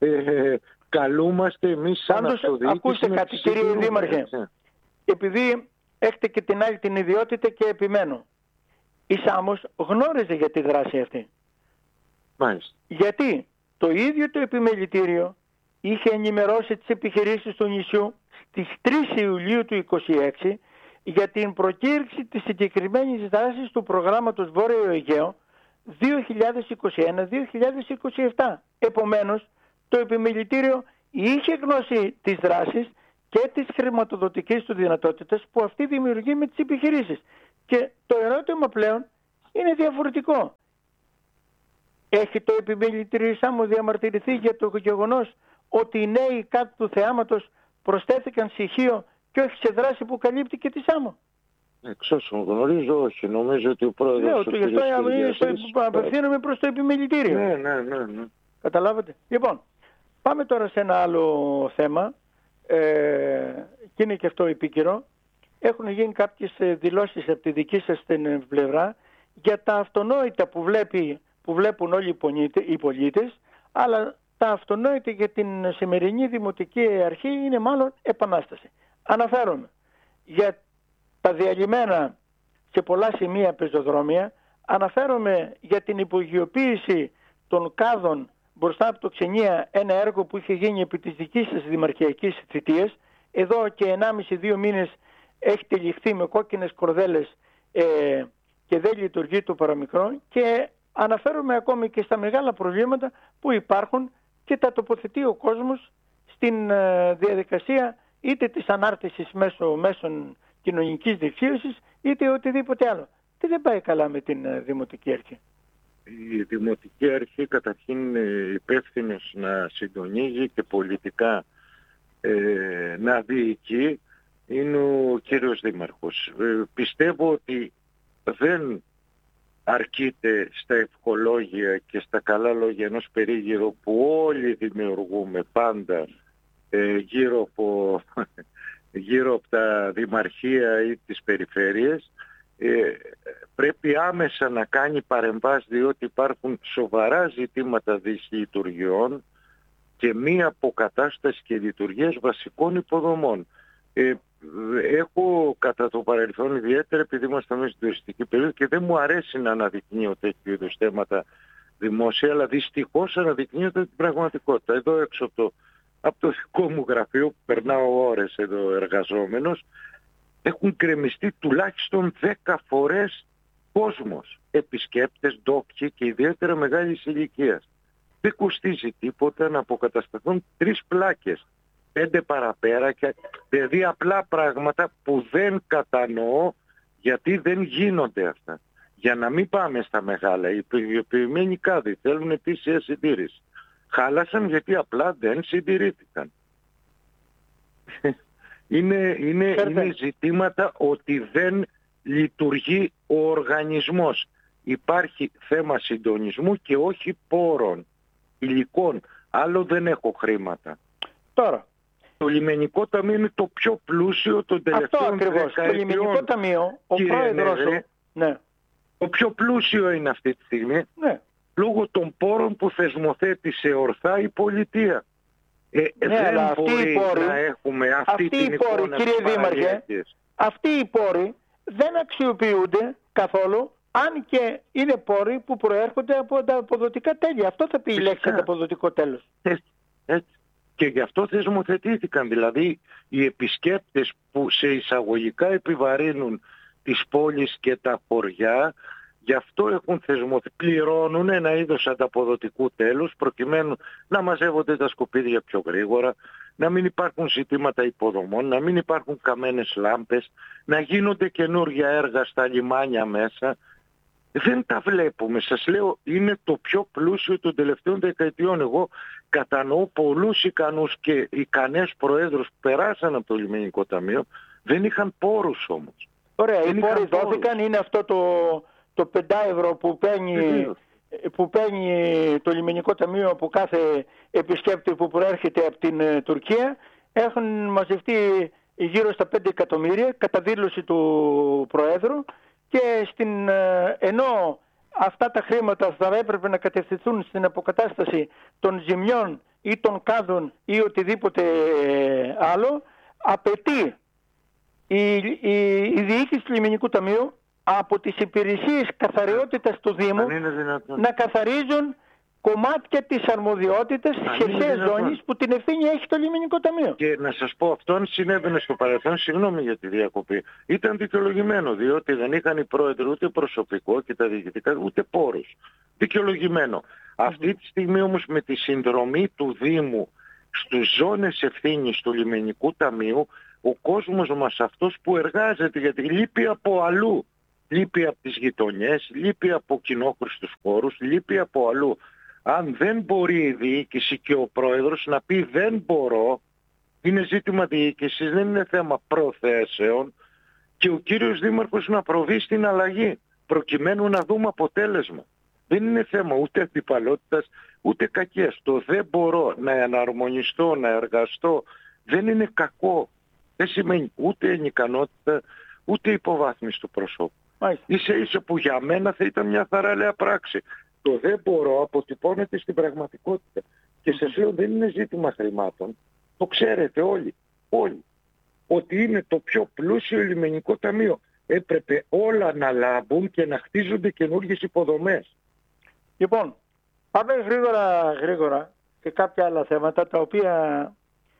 S14: καλούμαστε εμείς σαν αυτοδιοίκηση.
S13: Ακούστε κάτι, κύριε Δήμαρχε, επειδή έχετε και την άλλη την ιδιότητα και επιμένω, η Σάμος γνώριζε για τη δράση αυτή.
S14: Μάλιστα.
S13: Γιατί το ίδιο το επιμελητήριο είχε ενημερώσει τις επιχειρήσεις του νησιού στις 3 Ιουλίου του 2026 για την προκήρυξη της συγκεκριμένης δράσης του προγράμματος Βόρειο Αιγαίο 2021-2027. Επομένως, το επιμελητήριο είχε γνώση της δράσης και της χρηματοδοτικής του δυνατότητας που αυτή δημιουργεί με τις επιχειρήσεις. Και το ερώτημα πλέον είναι διαφορετικό. Έχει το επιμελητήριο Σάμου διαμαρτυρηθεί για το γεγονός ότι οι νέοι κάτω του θεάματος προσθέθηκαν στοιχείο και όχι σε δράση που καλύπτει και τη Σάμο?
S14: Εξ όσων γνωρίζω, όχι. Νομίζω ότι ο πρόεδρος...
S13: Λέω, γι' αυτό απευθύνομαι προς το επιμελητήριο.
S14: Ναι.
S13: Καταλάβατε. Λοιπόν, πάμε τώρα σε ένα άλλο θέμα και είναι και αυτό επίκαιρο. Έχουν γίνει κάποιες δηλώσεις από τη δική σας την πλευρά για τα αυτονόητα που βλέπουν όλοι οι πολίτες, αλλά τα αυτονόητα για την σημερινή Δημοτική Αρχή είναι μάλλον επανάσταση. Αναφέρομαι για τα διαλυμένα σε πολλά σημεία πεζοδρόμια, αναφέρομαι για την υπογειοποίηση των κάδων μπροστά από το Ξενία, ένα έργο που είχε γίνει επί της δικής σας δημαρχιακής θητείας. Εδώ και 1,5-2 μήνες έχει τυλιχθεί με κόκκινες κορδέλες και δεν λειτουργεί το παραμικρό, και αναφέρομαι ακόμη και στα μεγάλα προβλήματα που υπάρχουν και τα τοποθετεί ο κόσμος στην διαδικασία είτε της ανάρτησης μέσω μέσων κοινωνικής δικτύωσης είτε οτιδήποτε άλλο. Τι δεν πάει καλά με την Δημοτική Αρχή?
S14: Η Δημοτική Αρχή καταρχήν είναι υπεύθυνος να συντονίζει και πολιτικά να διοικεί, είναι ο κύριος Δήμαρχος. Πιστεύω ότι δεν αρκείται στα ευχολόγια και στα καλά λόγια ενός περίγυρου που όλοι δημιουργούμε πάντα γύρω από τα δημαρχία ή τις περιφέρειες. Πρέπει άμεσα να κάνει παρεμβάσεις, διότι υπάρχουν σοβαρά ζητήματα δυσλειτουργιών και μία αποκατάσταση και λειτουργίας βασικών υποδομών. Έχω κατά το παρελθόν, ιδιαίτερα επειδή είμαστε μέσα στην τουριστική περίοδο, και δεν μου αρέσει να αναδεικνύω τέτοιου είδους θέματα δημόσια, αλλά δυστυχώς αναδεικνύονται την πραγματικότητα. Εδώ έξω από το δικό μου γραφείο, που περνάω ώρες εδώ εργαζόμενος, έχουν κρεμιστεί τουλάχιστον 10 φορές κόσμος, επισκέπτες, ντόπιοι και ιδιαίτερα μεγάλης ηλικίας. Δεν κοστίζει τίποτα να αποκατασταθούν 3 πλάκες, 5 παραπέρα, και δηλαδή απλά πράγματα που δεν κατανοώ γιατί δεν γίνονται αυτά. Για να μην πάμε στα μεγάλα, οι περιοποιημένοι κάδοι θέλουν ετήσια συντήρηση. Χάλασαν γιατί απλά δεν συντηρήθηκαν. Είναι ζητήματα ότι δεν λειτουργεί ο οργανισμός. Υπάρχει θέμα συντονισμού και όχι πόρων, υλικών. Άλλο δεν έχω χρήματα.
S13: Τώρα,
S14: το Λιμενικό Ταμείο είναι το πιο πλούσιο των τελευταίων 10 ετών.
S13: Το Λιμενικό Ταμείο, ο πρόεδρος του... Ναι.
S14: Το πιο πλούσιο είναι αυτή τη στιγμή,
S13: ναι,
S14: λόγω των πόρων που θεσμοθέτησε ορθά η πολιτεία. Δεν μπορεί να έχουμε αυτή την εικόνα,
S13: κύριε Δήμαρχε, αυτοί οι πόροι δεν αξιοποιούνται καθόλου, αν και είναι πόροι που προέρχονται από τα αποδοτικά τέλη. Αυτό θα πει η λέξη αποδοτικό τέλος.
S14: Έτσι. Και γι' αυτό θεσμοθετήθηκαν. Δηλαδή οι επισκέπτες που σε εισαγωγικά επιβαρύνουν τις πόλεις και τα χωριά, γι' αυτό έχουν πληρώνουν ένα είδος ανταποδοτικού τέλους, προκειμένου να μαζεύονται τα σκουπίδια πιο γρήγορα, να μην υπάρχουν ζητήματα υποδομών, να μην υπάρχουν καμένες λάμπες, να γίνονται καινούργια έργα στα λιμάνια μέσα. Δεν τα βλέπουμε. Σας λέω, είναι το πιο πλούσιο των τελευταίων δεκαετιών. Εγώ κατανοώ πολλούς ικανούς και ικανές προέδρους που περάσαν από το Λιμενικό Ταμείο, δεν είχαν πόρους όμως.
S13: Ωραία, οι πόροι δόθηκαν, είναι αυτό το 5 ευρώ που παίρνει το Λιμενικό Ταμείο από κάθε επισκέπτη που προέρχεται από την Τουρκία. Έχουν μαζευτεί γύρω στα 5 εκατομμύρια κατά δήλωση του Προέδρου, και ενώ αυτά τα χρήματα θα έπρεπε να κατευθυνθούν στην αποκατάσταση των ζημιών ή των κάδων ή οτιδήποτε άλλο, απαιτεί η διοίκηση του Λιμενικού Ταμείου από τις υπηρεσίες καθαριότητας του Δήμου να καθαρίζουν κομμάτια της αρμοδιότητας της χερσαίας ζώνης που την ευθύνη έχει το Λιμενικό Ταμείο.
S14: Και να σας πω, αυτό αν συνέβαινε στο παρελθόν, συγγνώμη για τη διακοπή, ήταν δικαιολογημένο, διότι δεν είχαν οι πρόεδροι ούτε προσωπικό και τα διοικητικά ούτε πόρους. Δικαιολογημένο. Αυτή τη στιγμή όμως με τη συνδρομή του Δήμου στους ζώνες ευθύνης του Λιμενικού Ταμείου, ο κόσμος μας αυτός που εργάζεται, γιατί λείπει από αλλού, λείπει από τις γειτονιές, λείπει από κοινόχρηστους χώρους, λείπει από αλλού. Αν δεν μπορεί η διοίκηση και ο πρόεδρος να πει δεν μπορώ, είναι ζήτημα διοίκησης, δεν είναι θέμα προθέσεων, και ο κύριος Δήμαρχος να προβεί στην αλλαγή προκειμένου να δούμε αποτέλεσμα. Δεν είναι θέμα ούτε αντιπαλότητας ούτε κακίας. Το δεν μπορώ να εναρμονιστώ, να εργαστώ δεν είναι κακό. Δεν σημαίνει ούτε ανικανότητα ούτε υποβάθμιση του προσώπου. Ίσα ίσα που για μένα θα ήταν μια θαραλέα πράξη. Το δεν μπορώ αποτυπώνεται στην πραγματικότητα. Και σας λέω δεν είναι ζήτημα χρημάτων. Το ξέρετε όλοι. Ότι είναι το πιο πλούσιο λιμενικό ταμείο. Έπρεπε όλα να λάμπουν και να χτίζονται καινούργιες υποδομές.
S13: Λοιπόν, πάμε γρήγορα και κάποια άλλα θέματα τα οποία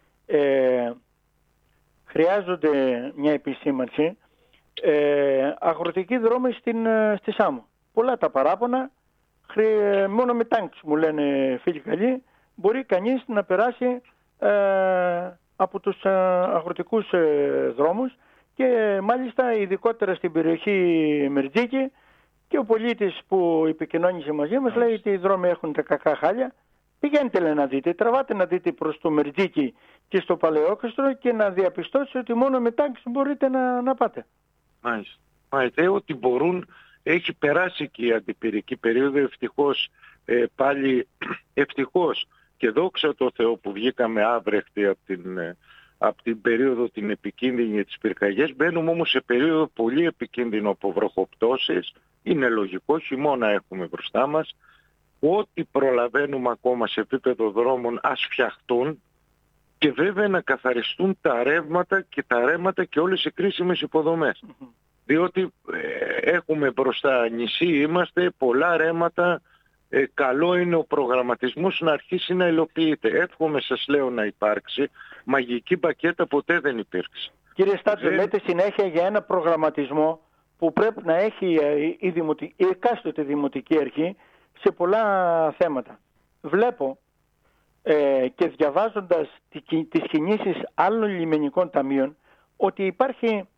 S13: χρειάζονται μια επισήμανση. Αγροτικοί δρόμοι στη Σάμο. Πολλά τα παράπονα, μόνο με τάγκς μου λένε φίλοι καλοί, μπορεί κανείς να περάσει από τους αγροτικούς δρόμους και μάλιστα ειδικότερα στην περιοχή Μερτζίκη, και ο πολίτης που επικοινώνησε μαζί μας λέει ότι οι δρόμοι έχουν τα κακά χάλια. Πηγαίνετε λέει να δείτε, τραβάτε να δείτε προς το Μερτζίκη και στο Παλαιόκαστρο και να διαπιστώσετε ότι μόνο με τάγκς μπορείτε να πάτε.
S14: Μάλιστα, ότι μπορούν, έχει περάσει και η αντιπυρική περίοδο, ευτυχώς πάλι ευτυχώς και δόξα τω Θεώ που βγήκαμε άβρεχτοι από την περίοδο την επικίνδυνη για τις πυρκαγιές. Μπαίνουμε όμως σε περίοδο πολύ επικίνδυνο από βροχοπτώσεις. Είναι λογικό, χειμώνα έχουμε μπροστά μας. Ό,τι προλαβαίνουμε ακόμα σε επίπεδο δρόμων ας φτιαχτούν και βέβαια να καθαριστούν τα ρεύματα και όλες οι κρίσιμες υποδομές. Διότι έχουμε μπροστά νησί, είμαστε, πολλά ρέματα, καλό είναι ο προγραμματισμός να αρχίσει να υλοποιείται. Εύχομαι σας λέω να υπάρξει, μαγική πακέτα ποτέ δεν υπήρξε.
S13: Κύριε Στάτζο, λέτε συνέχεια για ένα προγραμματισμό που πρέπει να έχει η εκάστοτε δημοτική αρχή σε πολλά θέματα. Βλέπω και διαβάζοντας τις κινήσεις άλλων λιμενικών ταμείων ότι υπάρχει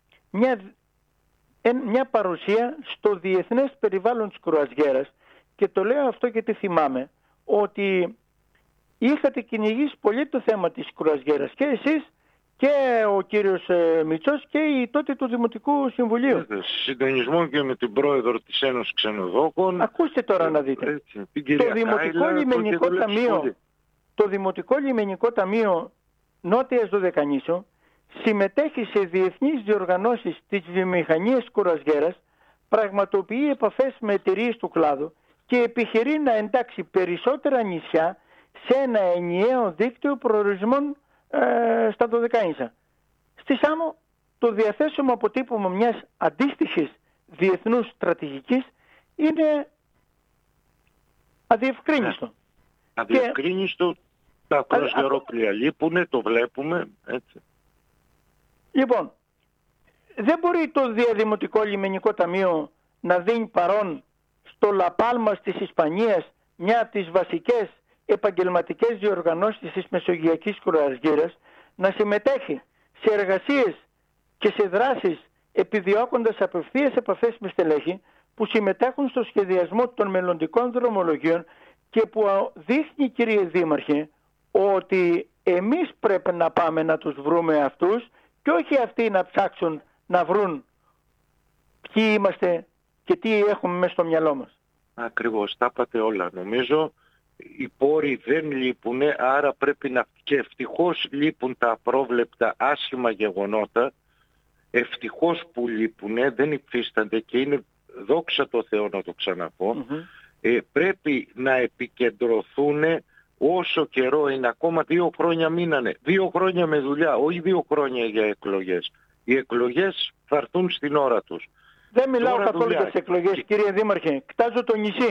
S13: μια παρουσία στο διεθνές περιβάλλον της κρουαζιέρας, και το λέω αυτό γιατί θυμάμαι ότι είχατε κυνηγήσει πολύ το θέμα της κρουαζιέρας και εσείς και ο κύριος Μητσός και οι τότε του Δημοτικού Συμβουλίου.
S14: Συντονισμό και με την πρόεδρο της Ένωσης Ξενοδόχων.
S13: Ακούστε τώρα να δείτε. Το Δημοτικό Λιμενικό Ταμείο Νότιας Δωδεκανήσου συμμετέχει σε διεθνείς διοργανώσεις της βιομηχανίας κρουαζιέρας, πραγματοποιεί επαφές με εταιρείες του κλάδου και επιχειρεί να εντάξει περισσότερα νησιά σε ένα ενιαίο δίκτυο προορισμών στα Δωδεκανήσια. Στη Σάμο το διαθέσιμο αποτύπωμα μιας αντίστοιχης διεθνούς στρατηγικής είναι αδιευκρίνιστο.
S14: Αδιευκρίνιστο, τα κρουαζιερόπλοια λείπουνε, το βλέπουμε, έτσι.
S13: Λοιπόν, δεν μπορεί το Διαδημοτικό Λιμενικό Ταμείο να δίνει παρόν στο Λαπάλμα της Ισπανίας, μια από τις βασικές επαγγελματικές διοργανώσεις της Μεσογειακής Κρουαζιέρας, να συμμετέχει σε εργασίες και σε δράσεις επιδιώκοντας απευθείας επαφές με στελέχη που συμμετέχουν στο σχεδιασμό των μελλοντικών δρομολογίων και που δείχνει, κύριε Δήμαρχε, ότι εμείς πρέπει να πάμε να τους βρούμε αυτούς και όχι αυτοί να ψάξουν να βρουν ποιοι είμαστε και τι έχουμε μέσα στο μυαλό μας.
S14: Ακριβώς, τα είπατε όλα. Νομίζω οι πόροι δεν λείπουν, άρα πρέπει να... και ευτυχώς λείπουν τα απρόβλεπτα άσχημα γεγονότα, ευτυχώς που λείπουν, δεν υφίστανται και είναι δόξα τω Θεώ να το ξαναπώ. Πρέπει να επικεντρωθούν όσο καιρό είναι, ακόμα 2 χρόνια μείνανε, 2 χρόνια με δουλειά, όχι 2 χρόνια για εκλογές. Οι εκλογές θα έρθουν στην ώρα τους.
S13: Δεν μιλάω καθόλου για τις εκλογές, κύριε Δήμαρχε. Κτάζω το νησί.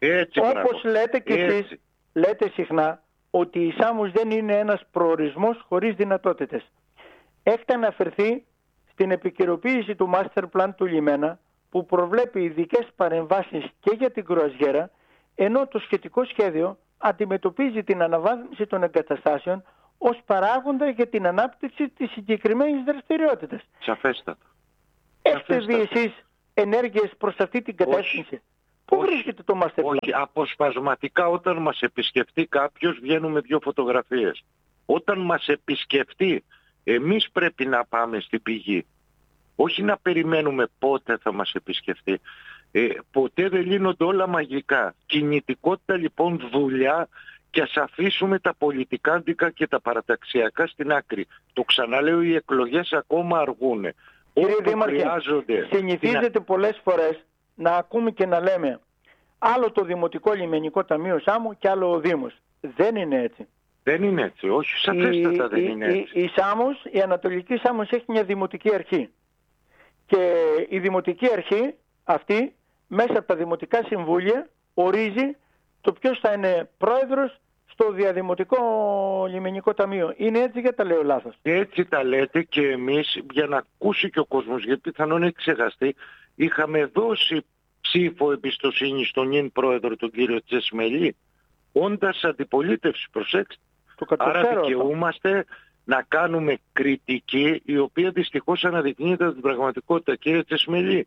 S13: Όπως λέτε και εσείς, λέτε συχνά ότι η Σάμος δεν είναι ένας προορισμός χωρίς δυνατότητες. Έχετε αναφερθεί στην επικαιροποίηση του Master Plan του λιμένα, που προβλέπει ειδικές παρεμβάσεις και για την κρουαζιέρα, ενώ το σχετικό σχέδιο αντιμετωπίζει την αναβάθμιση των εγκαταστάσεων ως παράγοντα για την ανάπτυξη της συγκεκριμένης δραστηριότητας.
S14: Σαφέστατα.
S13: Έχετε δει εσείς ενέργειες προς αυτή την κατεύθυνση? Πού βρίσκεται το Master Plan?
S14: Όχι, αποσπασματικά όταν μας επισκεφτεί κάποιος βγαίνουμε 2 φωτογραφίες. Όταν μας επισκεφτεί, εμείς πρέπει να πάμε στην πηγή. Όχι να περιμένουμε πότε θα μας επισκεφτεί. Ποτέ δεν λύνονται όλα μαγικά. Κινητικότητα λοιπόν, δουλειά, και ας αφήσουμε τα πολιτικάντικα και τα παραταξιακά στην άκρη. Το ξαναλέω, οι εκλογές ακόμα αργούνε.
S13: Κύριε Δήμαρχε, συνηθίζεται πολλές φορές να ακούμε και να λέμε άλλο το Δημοτικό Λιμενικό Ταμείο Σάμου και άλλο ο Δήμος. Δεν είναι έτσι.
S14: Δεν είναι έτσι, όχι, σαφέστατα δεν είναι έτσι.
S13: Η Ανατολική Σάμος έχει μια δημοτική αρχή. Και η δημοτική αρχή αυτή μέσα από τα δημοτικά συμβούλια ορίζει το ποιος θα είναι πρόεδρος στο Διαδημοτικό Λιμενικό Ταμείο. Είναι έτσι για τα λέω λάθος?
S14: Έτσι τα λέτε και εμείς, για να ακούσει και ο κόσμος, γιατί πιθανόν έχει ξεχαστεί, είχαμε δώσει ψήφο εμπιστοσύνη στον νυν πρόεδρο τον κύριο Τσεσμελή, όντας αντιπολίτευση, προσέξτε. Άρα δικαιούμαστε να κάνουμε κριτική, η οποία δυστυχώς αναδεικνύεται από την πραγματικότητα. Κύριε Τσεσμελή,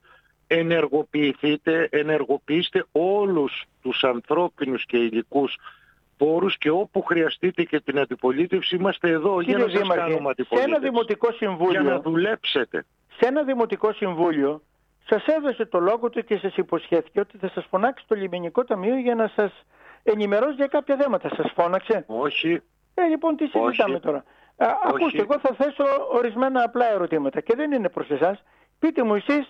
S14: ενεργοποιήστε όλους τους ανθρώπινους και υλικούς πόρους και όπου χρειαστείτε και την αντιπολίτευση, είμαστε εδώ. Κύριε για να σας κάνουμε αντιπολίτευση.
S13: Σε ένα δημοτικό συμβούλιο,
S14: για να δουλέψετε.
S13: Σε ένα δημοτικό συμβούλιο σας έδωσε το λόγο του και σας υποσχέθηκε ότι θα σας φωνάξει το Λιμενικό Ταμείο για να σας ενημερώσει για κάποια θέματα. Σας φώναξε?
S14: Όχι.
S13: Λοιπόν, τι συζητάμε τώρα? Ακούστε, εγώ θα θέσω ορισμένα απλά ερωτήματα και δεν είναι προς εσάς. Πείτε μου εσείς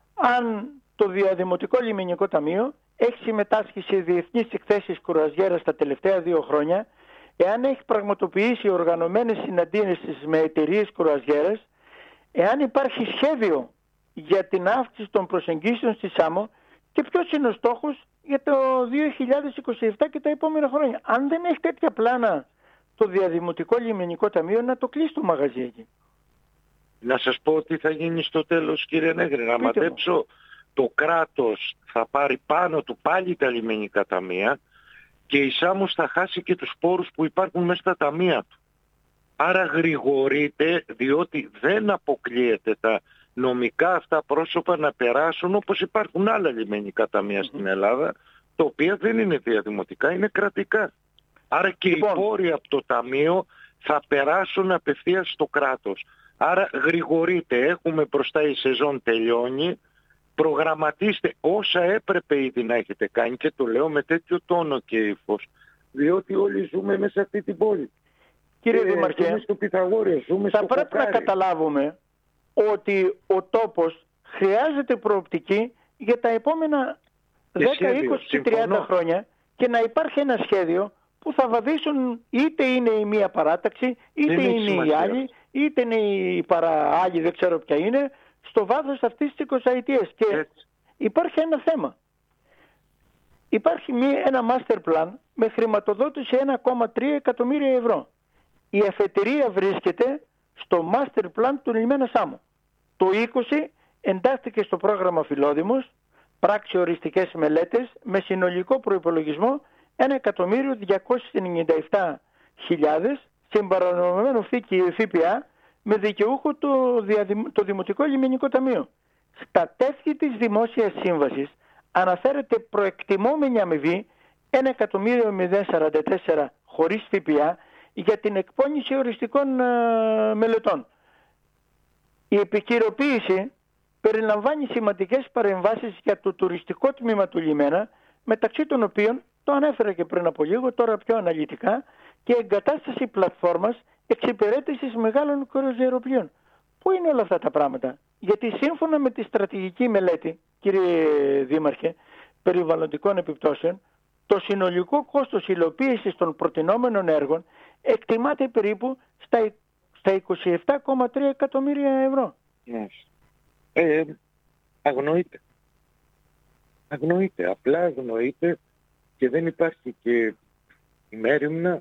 S13: αν το Διαδημοτικό Λιμενικό Ταμείο έχει συμμετάσχει σε διεθνείς εκθέσεις κρουαζιέρας τα τελευταία 2 χρόνια, εάν έχει πραγματοποιήσει οργανωμένες συναντήσεις με εταιρείες κρουαζιέρας, εάν υπάρχει σχέδιο για την αύξηση των προσεγγίσεων στη Σάμο και ποιος είναι ο στόχος για το 2027 και τα επόμενα χρόνια. Αν δεν έχει τέτοια πλάνα το Διαδημοτικό Λιμενικό Ταμείο, να το κλείσει το μαγαζί εκεί.
S14: Να σας πω τι θα γίνει στο τέλος, κύριε Νέγρη. Να μαντέψω, το κράτος θα πάρει πάνω του πάλι τα λιμενικά ταμεία και η Σάμος θα χάσει και τους πόρους που υπάρχουν μέσα στα ταμεία του. Άρα γρηγορείτε, διότι δεν αποκλείεται τα νομικά αυτά πρόσωπα να περάσουν όπως υπάρχουν άλλα λιμενικά ταμεία στην Ελλάδα, τα οποία δεν είναι διαδημοτικά, είναι κρατικά. Άρα και οι πόροι από το ταμείο θα περάσουν απευθείας στο κράτος. Άρα γρηγορείτε, έχουμε μπροστά, η σεζόν τελειώνει, προγραμματίστε όσα έπρεπε ήδη να έχετε κάνει, και το λέω με τέτοιο τόνο και ύφος, διότι όλοι ζούμε μέσα αυτή την πόλη.
S13: Κύριε Δήμαρχε,
S14: ζούμε στο Πυθαγόρια, ζούμε
S13: θα
S14: στο
S13: πρέπει
S14: Κοκάρι.
S13: να καταλάβουμε ότι ο τόπος χρειάζεται προοπτική για τα επόμενα 10, 20 και 30 χρόνια και να υπάρχει ένα σχέδιο που θα βαδίσουν, είτε είναι η μία παράταξη, είτε είναι η άλλη, είτε είναι η παραάλλη, δεν ξέρω ποια είναι, στο βάθος αυτής της 20ετίας. Και υπάρχει ένα θέμα. Υπάρχει ένα master plan με χρηματοδότηση 1,3 εκατομμύρια ευρώ. Η αφετηρία βρίσκεται στο master plan του λιμένα Σάμου. Το 20 εντάχθηκε στο πρόγραμμα Φιλόδημος, πράξη οριστικές μελέτες, με συνολικό προϋπολογισμό 1.297.000 συμπαρανομωμένο ΦΠΑ, με δικαιούχο το Δημοτικό Λιμενικό Ταμείο. Στα τεύχη της δημόσιας σύμβασης αναφέρεται προεκτιμόμενη αμοιβή 1.044.000 χωρίς ΦΠΑ για την εκπόνηση οριστικών μελετών. Η επικαιροποίηση περιλαμβάνει σημαντικές παρεμβάσεις για το τουριστικό τμήμα του λιμένα, μεταξύ των οποίων, το ανέφερα και πριν από λίγο, τώρα πιο αναλυτικά, και εγκατάσταση πλατφόρμας εξυπηρέτησης μεγάλων κρουαζιεροπλοίων. Πού είναι όλα αυτά τα πράγματα? Γιατί σύμφωνα με τη στρατηγική μελέτη, κύριε Δήμαρχε, περιβαλλοντικών επιπτώσεων, το συνολικό κόστος υλοποίησης των προτινόμενων έργων εκτιμάται περίπου στα 27,3 εκατομμύρια ευρώ.
S14: Αγνοείται. Αγνοείται, απλά αγνοείται, και δεν υπάρχει και ημέρημνα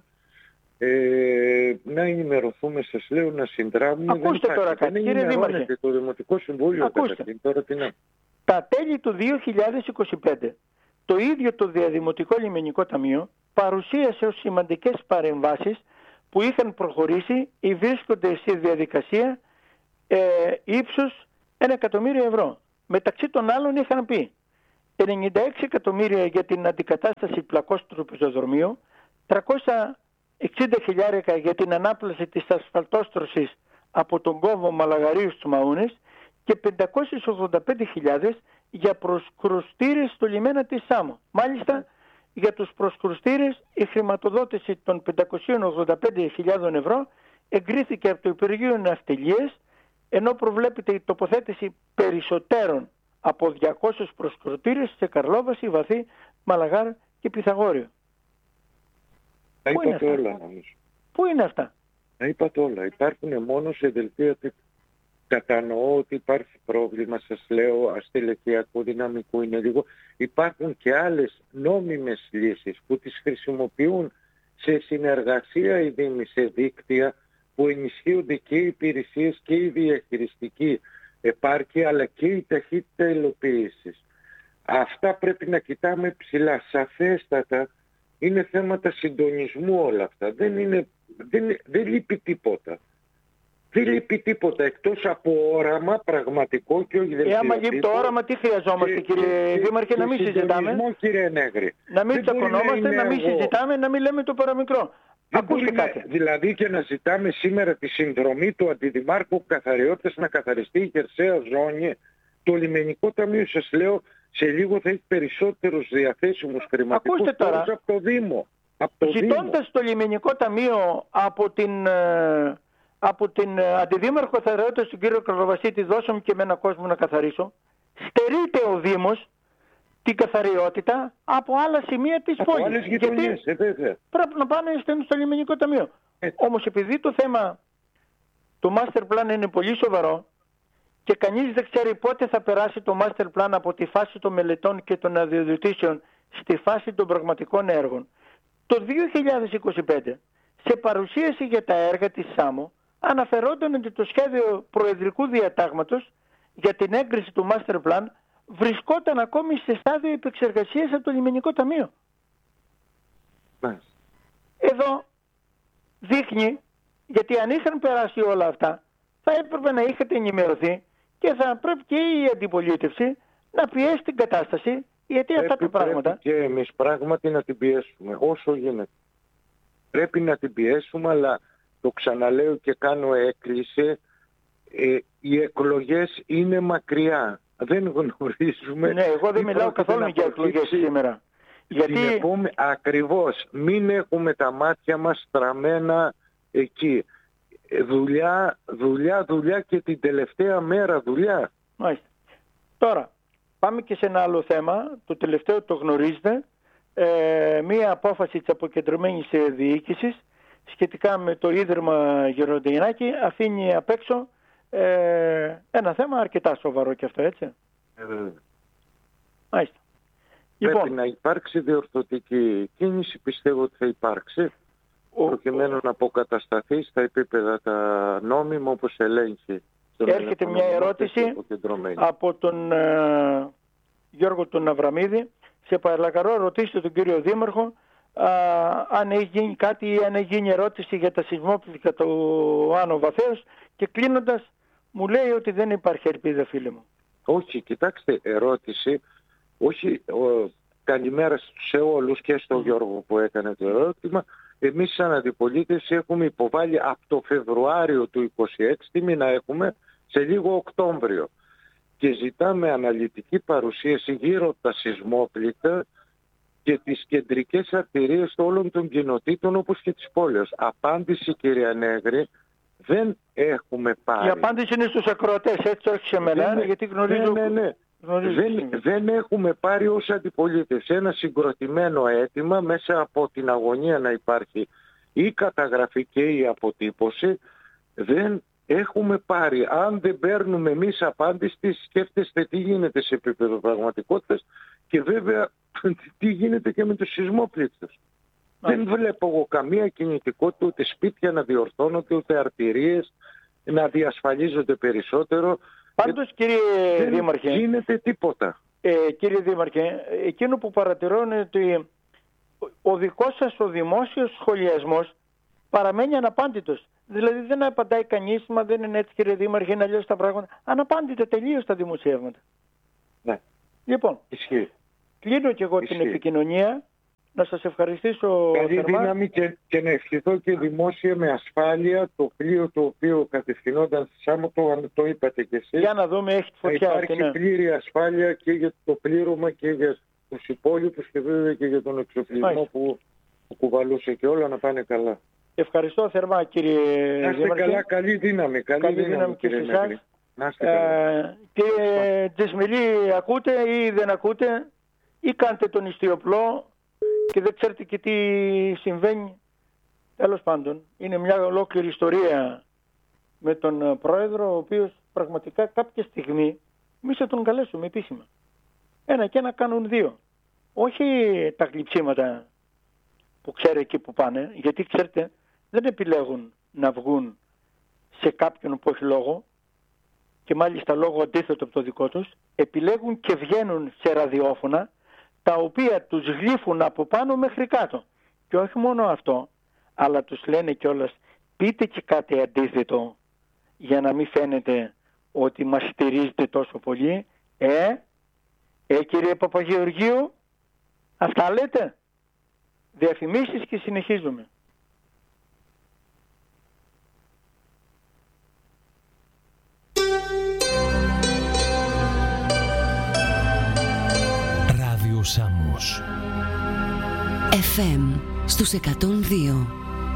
S14: να ενημερωθούμε, σας λέω, να συνδράμουμε.
S13: Ακούστε τώρα κάτι, κύριε Δήμαρχε.
S14: Το Δημοτικό Συμβούλιο καταρχήν. Τώρα τι να...
S13: Τα τέλη του 2025 το ίδιο το Διαδημοτικό Λιμενικό Ταμείο παρουσίασε ως σημαντικές παρεμβάσεις που είχαν προχωρήσει ή βρίσκονται σε διαδικασία ύψους 1 εκατομμύριο ευρώ. Μεταξύ των άλλων είχαν πει 96 εκατομμύρια για την αντικατάσταση πλακόστρου πεζοδρομίου, 360.000 για την ανάπλαση της ασφαλτόστρωσης από τον κόβο Μαλαγαρίου στους Μαούνες και 585.000 για προσκρουστήρες στο λιμένα της Σάμο. Μάλιστα, για τους προσκρουστήρες η χρηματοδότηση των 585.000 ευρώ εγκρίθηκε από το Υπουργείο Ναυτιλίας, ενώ προβλέπεται η τοποθέτηση περισσότερων από 200 προσκρουστήρες σε Καρλόβαση, Βαθύ, Μαλαγάρ και Πυθαγόριο.
S14: Τα είπατε όλα, νομίζω.
S13: Πού είναι αυτά?
S14: Τα είπατε όλα. Υπάρχουν μόνο σε δελτία τύπου. Κατανοώ ότι υπάρχει πρόβλημα, σας λέω, αστελεχειακού δυναμικού είναι λίγο. Υπάρχουν και άλλες νόμιμες λύσεις που τις χρησιμοποιούν σε συνεργασία οι Δήμοι, σε δίκτυα που ενισχύονται και οι υπηρεσίες και η διαχειριστική επάρκεια αλλά και η ταχύτητα υλοποίησης. Αυτά πρέπει να κοιτάμε ψηλά. Σαφέστατα είναι θέματα συντονισμού όλα αυτά. Δεν λείπει τίποτα. Δεν λείπει τίποτα εκτός από όραμα πραγματικό και όχι δελτίο.
S13: Άμα λείπει το όραμα, τι χρειαζόμαστε, κύριε Δήμαρχε, να μην συζητάμε.
S14: Κύριε Νέγρη.
S13: Να μην τσακωνόμαστε, να μην συζητάμε, να μην λέμε το παραμικρό. Ακούστε κάτι.
S14: Δηλαδή και να ζητάμε σήμερα τη συνδρομή του Αντιδημάρχου Καθαριότητας να καθαριστεί η χερσαία ζώνη. Το Λιμενικό Ταμείο, σας λέω, σε λίγο θα έχει περισσότερους διαθέσιμους χρηματικούς πόρους από το Δήμο.
S13: Ζητώντας το Λιμενικό Ταμείο από την Αντιδήμαρχο Καθαριότητας του κύριο Καρλοβασίτη, δώσαμε και με έναν κόσμο να καθαρίσω, στερείται ο Δήμος την καθαριότητα από άλλα σημεία της πόλης.
S14: Άλλες γειτονιές,
S13: πρέπει να πάνε στο Λιμενικό Ταμείο. Όμως επειδή το θέμα του Master Plan είναι πολύ σοβαρό και κανείς δεν ξέρει πότε θα περάσει το Master Plan από τη φάση των μελετών και των αδειοδοτήσεων στη φάση των πραγματικών έργων, το 2025 σε παρουσίαση για τα έργα της ΣΑΜΟ αναφερόταν ότι το σχέδιο προεδρικού διατάγματος για την έγκριση του Master Plan βρισκόταν ακόμη σε στάδιο επεξεργασίας από το Λιμενικό Ταμείο. Εδώ δείχνει, γιατί αν είχαν περάσει όλα αυτά θα έπρεπε να είχατε ενημερωθεί και θα πρέπει και η αντιπολίτευση να πιέσει την κατάσταση, γιατί αυτά τα πράγματα...
S14: Πρέπει και εμείς πράγματι να την πιέσουμε όσο γίνεται. Πρέπει να την πιέσουμε, αλλά το ξαναλέω και κάνω έκκληση, οι εκλογές είναι μακριά. Δεν γνωρίζουμε...
S13: Ναι, εγώ δεν μιλάω καθόλου για εκλογές σήμερα.
S14: Γιατί... Ακριβώς, μην έχουμε τα μάτια μας στραμμένα εκεί. Δουλειά και την τελευταία μέρα δουλειά.
S13: Μάλιστα. Τώρα, πάμε και σε ένα άλλο θέμα. Το τελευταίο το γνωρίζετε. Μία απόφαση της αποκεντρωμένης διοίκησης σχετικά με το Ίδρυμα Γεροντινάκη αφήνει απ' έξω ένα θέμα αρκετά σοβαρό και αυτό, έτσι. Μάλιστα.
S14: Πρέπει να υπάρξει διορθωτική κίνηση, πιστεύω ότι θα υπάρξει, προκειμένου να αποκατασταθεί στα επίπεδα τα νόμιμα όπως ελέγχει.
S13: Έρχεται μια ερώτηση από τον Γιώργο τον Αβραμίδη. Σε παρακαλώ, ρωτήστε τον κύριο Δήμαρχο αν έχει γίνει κάτι ή αν έχει γίνει ερώτηση για τα σεισμόπληκτρα του Άνω Βαθέως, και κλείνοντας μου λέει ότι δεν υπάρχει ελπίδα, φίλε μου.
S14: Όχι, κοιτάξτε, ερώτηση, όχι, καλημέρα σε όλους και στον Γιώργο που έκανε το ερώτημα. Εμείς σαν αντιπολίτευση έχουμε υποβάλει από το Φεβρουάριο του 26, τι μήνα έχουμε, σε λίγο Οκτώβριο, και ζητάμε αναλυτική παρουσίαση γύρω από τα σεισμόπληκτα και τις κεντρικές αρτηρίες όλων των κοινοτήτων όπως και της πόλης. Απάντηση, κυρία Νέγρη, δεν έχουμε πάρει.
S13: Η απάντηση είναι στους ακροατές, έτσι, όχι σε μένα, γιατί γνωρίζω...
S14: Ναι. Δεν έχουμε πάρει ως αντιπολίτευση ένα συγκροτημένο αίτημα μέσα από την αγωνία να υπάρχει η καταγραφή και η αποτύπωση. Δεν έχουμε πάρει. Αν δεν παίρνουμε εμείς απάντηση, σκέφτεστε τι γίνεται σε επίπεδο πραγματικότητας Και βέβαια τι γίνεται και με τους σεισμόπληκτους. Δεν βλέπω εγώ καμία κινητικότητα, ούτε σπίτια να διορθώνονται, ούτε αρτηρίες να διασφαλίζονται περισσότερο.
S13: Πάντως, κύριε Δήμαρχε,
S14: δεν γίνεται τίποτα.
S13: Κύριε Δήμαρχε, εκείνο που παρατηρώ είναι ότι ο δικός σας ο δημόσιος σχολιασμός παραμένει αναπάντητος. Δηλαδή δεν απαντάει κανείς, μα δεν είναι έτσι κύριε Δήμαρχε, είναι αλλιώς τα πράγματα. Αναπάντητα τελείως τα δημοσιεύματα.
S14: Ναι.
S13: Λοιπόν,
S14: ισχύει.
S13: Κλείνω και εγώ την επικοινωνία. Να σας ευχαριστήσω.
S14: Καλή δύναμη και να ευχηθώ και δημόσια με ασφάλεια το πλοίο το οποίο κατευθυνόταν στη Σάμο, το είπατε κι εσείς.
S13: Για να δούμε, έχει τη φωτιά.
S14: Υπάρχει πλήρη ασφάλεια και για το πλήρωμα και για τους υπόλοιπους και βέβαια και για τον εξοπλισμό που κουβαλούσε και όλα να πάνε καλά.
S13: Ευχαριστώ θερμά κύριε Δήμαρχε.
S14: Καλά, καλή δύναμη. Καλή δύναμη
S13: και σε εσάς.
S14: Να είστε καλά.
S13: Κύριε Τζεσμιλή, ακούτε ή δεν ακούτε ή κάντε τον ιστιοπλό και δεν ξέρετε και τι συμβαίνει. Τέλος πάντων, είναι μια ολόκληρη ιστορία με τον πρόεδρο, ο οποίος πραγματικά κάποια στιγμή εμείς θα τον καλέσουμε επίσημα. Ένα και ένα κάνουν δύο. Όχι τα γλυψίματα που ξέρει εκεί που πάνε, γιατί ξέρετε δεν επιλέγουν να βγουν σε κάποιον που έχει λόγο και μάλιστα λόγο αντίθετο από το δικό τους, επιλέγουν και βγαίνουν σε ραδιόφωνα τα οποία τους γλύφουν από πάνω μέχρι κάτω. Και όχι μόνο αυτό, αλλά τους λένε κιόλας πείτε και κάτι αντίθετο για να μην φαίνεται ότι μας στηρίζετε τόσο πολύ. Κύριε Παπαγεωργίου, αυτά λέτε. Διαφημίσεις και συνεχίζουμε.
S3: Ράδιο Σάμος
S15: FM στους 102.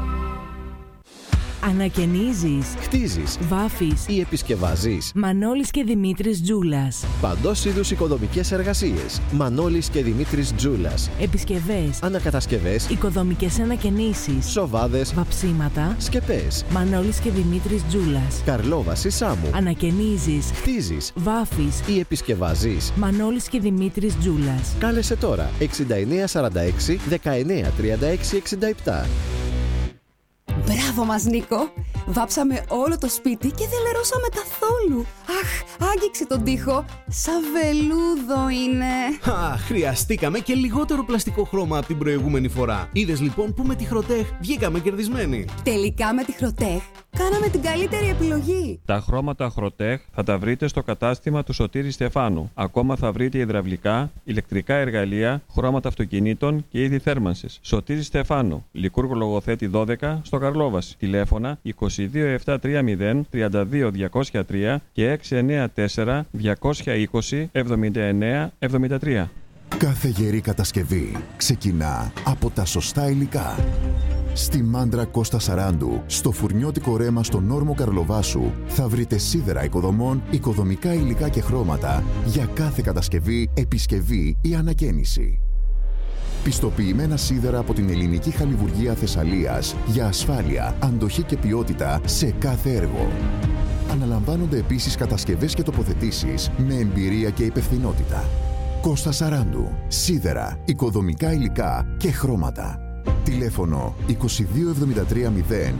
S16: Ανακαινίζεις,
S17: χτίζεις,
S16: βάφεις
S17: ή επισκευάζεις.
S16: Μανώλης και Δημήτρης Τζούλας.
S17: Παντός είδους οικοδομικές εργασίες. Μανώλης και Δημήτρης Τζούλας.
S16: Επισκευές,
S17: ανακατασκευές,
S16: οικοδομικές ανακαινήσεις,
S17: σοβάδες,
S16: βαψίματα,
S17: σκεπές.
S16: Μανώλης και Δημήτρης Τζούλας.
S17: Καρλόβαση Σάμου.
S16: Ανακαινίζεις,
S17: χτίζεις,
S16: βάφεις
S17: ή επισκευάζεις.
S16: Μανώλης και Δημήτρης Τζούλας.
S17: Κάλεσε τώρα 6946 1936 67.
S15: Μπράβο μας Νίκο! Βάψαμε όλο το σπίτι και δεν λερώσαμε καθόλου. Αχ, άγγιξε τον τοίχο. Σαν βελούδο είναι.
S18: Χρειαστήκαμε και λιγότερο πλαστικό χρώμα από την προηγούμενη φορά. Είδες λοιπόν που με τη Χροτέχ βγήκαμε κερδισμένοι.
S15: Τελικά με τη Χροτέχ κάναμε την καλύτερη επιλογή.
S19: Τα χρώματα Χροτέχ θα τα βρείτε στο κατάστημα του Σωτήρη Στεφάνου. Ακόμα θα βρείτε υδραυλικά, ηλεκτρικά εργαλεία, χρώματα αυτοκινήτων και είδη θέρμανσης. Σωτήρη Στεφάνου, Λικούργο Λογοθέτη 12 στο Καρλόβαση. Τηλέφωνα 22730 32203 και 694 220 79 73.
S8: Κάθε γερή κατασκευή ξεκινά από τα σωστά υλικά. Στη Μάντρα Κώστα Σαράντου, στο φουρνιώτικο ρέμα στον όρμο Καρλοβάσου, θα βρείτε σίδερα οικοδομών, οικοδομικά υλικά και χρώματα για κάθε κατασκευή, επισκευή ή ανακαίνιση. Πιστοποιημένα σίδερα από την ελληνική χαλιβουργία Θεσσαλίας για ασφάλεια, αντοχή και ποιότητα σε κάθε έργο. Αναλαμβάνονται επίσης κατασκευές και τοποθετήσεις με εμπειρία και υπευθυνότητα. Κώστα Σαράντου. Σίδερα, οικοδομικά υλικά και χρώματα. Τηλέφωνο 2273 034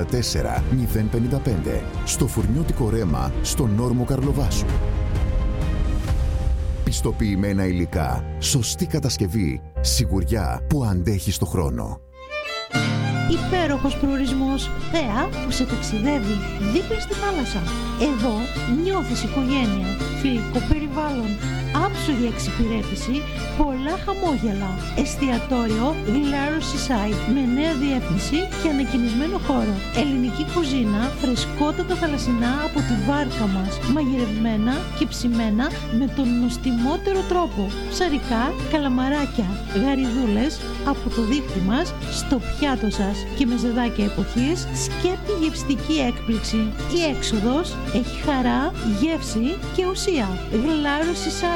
S8: 055. Στο φουρνιώτικο ρέμα στον όρμο Καρλοβάσου. Πιστοποιημένα υλικά, σωστή κατασκευή, σιγουριά που αντέχει στο χρόνο.
S11: Υπέροχος προορισμός, θέα που σε ταξιδεύει δίπλα στη θάλασσα. Εδώ νιώθεις οικογένεια, φιλικό περιβάλλον, άψογη εξυπηρέτηση, πολλά χαμόγελα. Εστιατόριο Glarus Seaside με νέα διεύθυνση και ανακοινισμένο χώρο. Ελληνική κουζίνα, φρεσκότατα θαλασσινά από τη βάρκα μας, μαγειρευμένα και ψημένα με τον νοστιμότερο τρόπο. Ψαρικά, καλαμαράκια, γαριδούλες από το δίχτυ μας στο πιάτο σας και με ζεδάκια εποχής, σκέπτη γευστική έκπληξη. Η έξοδος έχει χαρά, γεύση και ουσία. Glarus Seaside,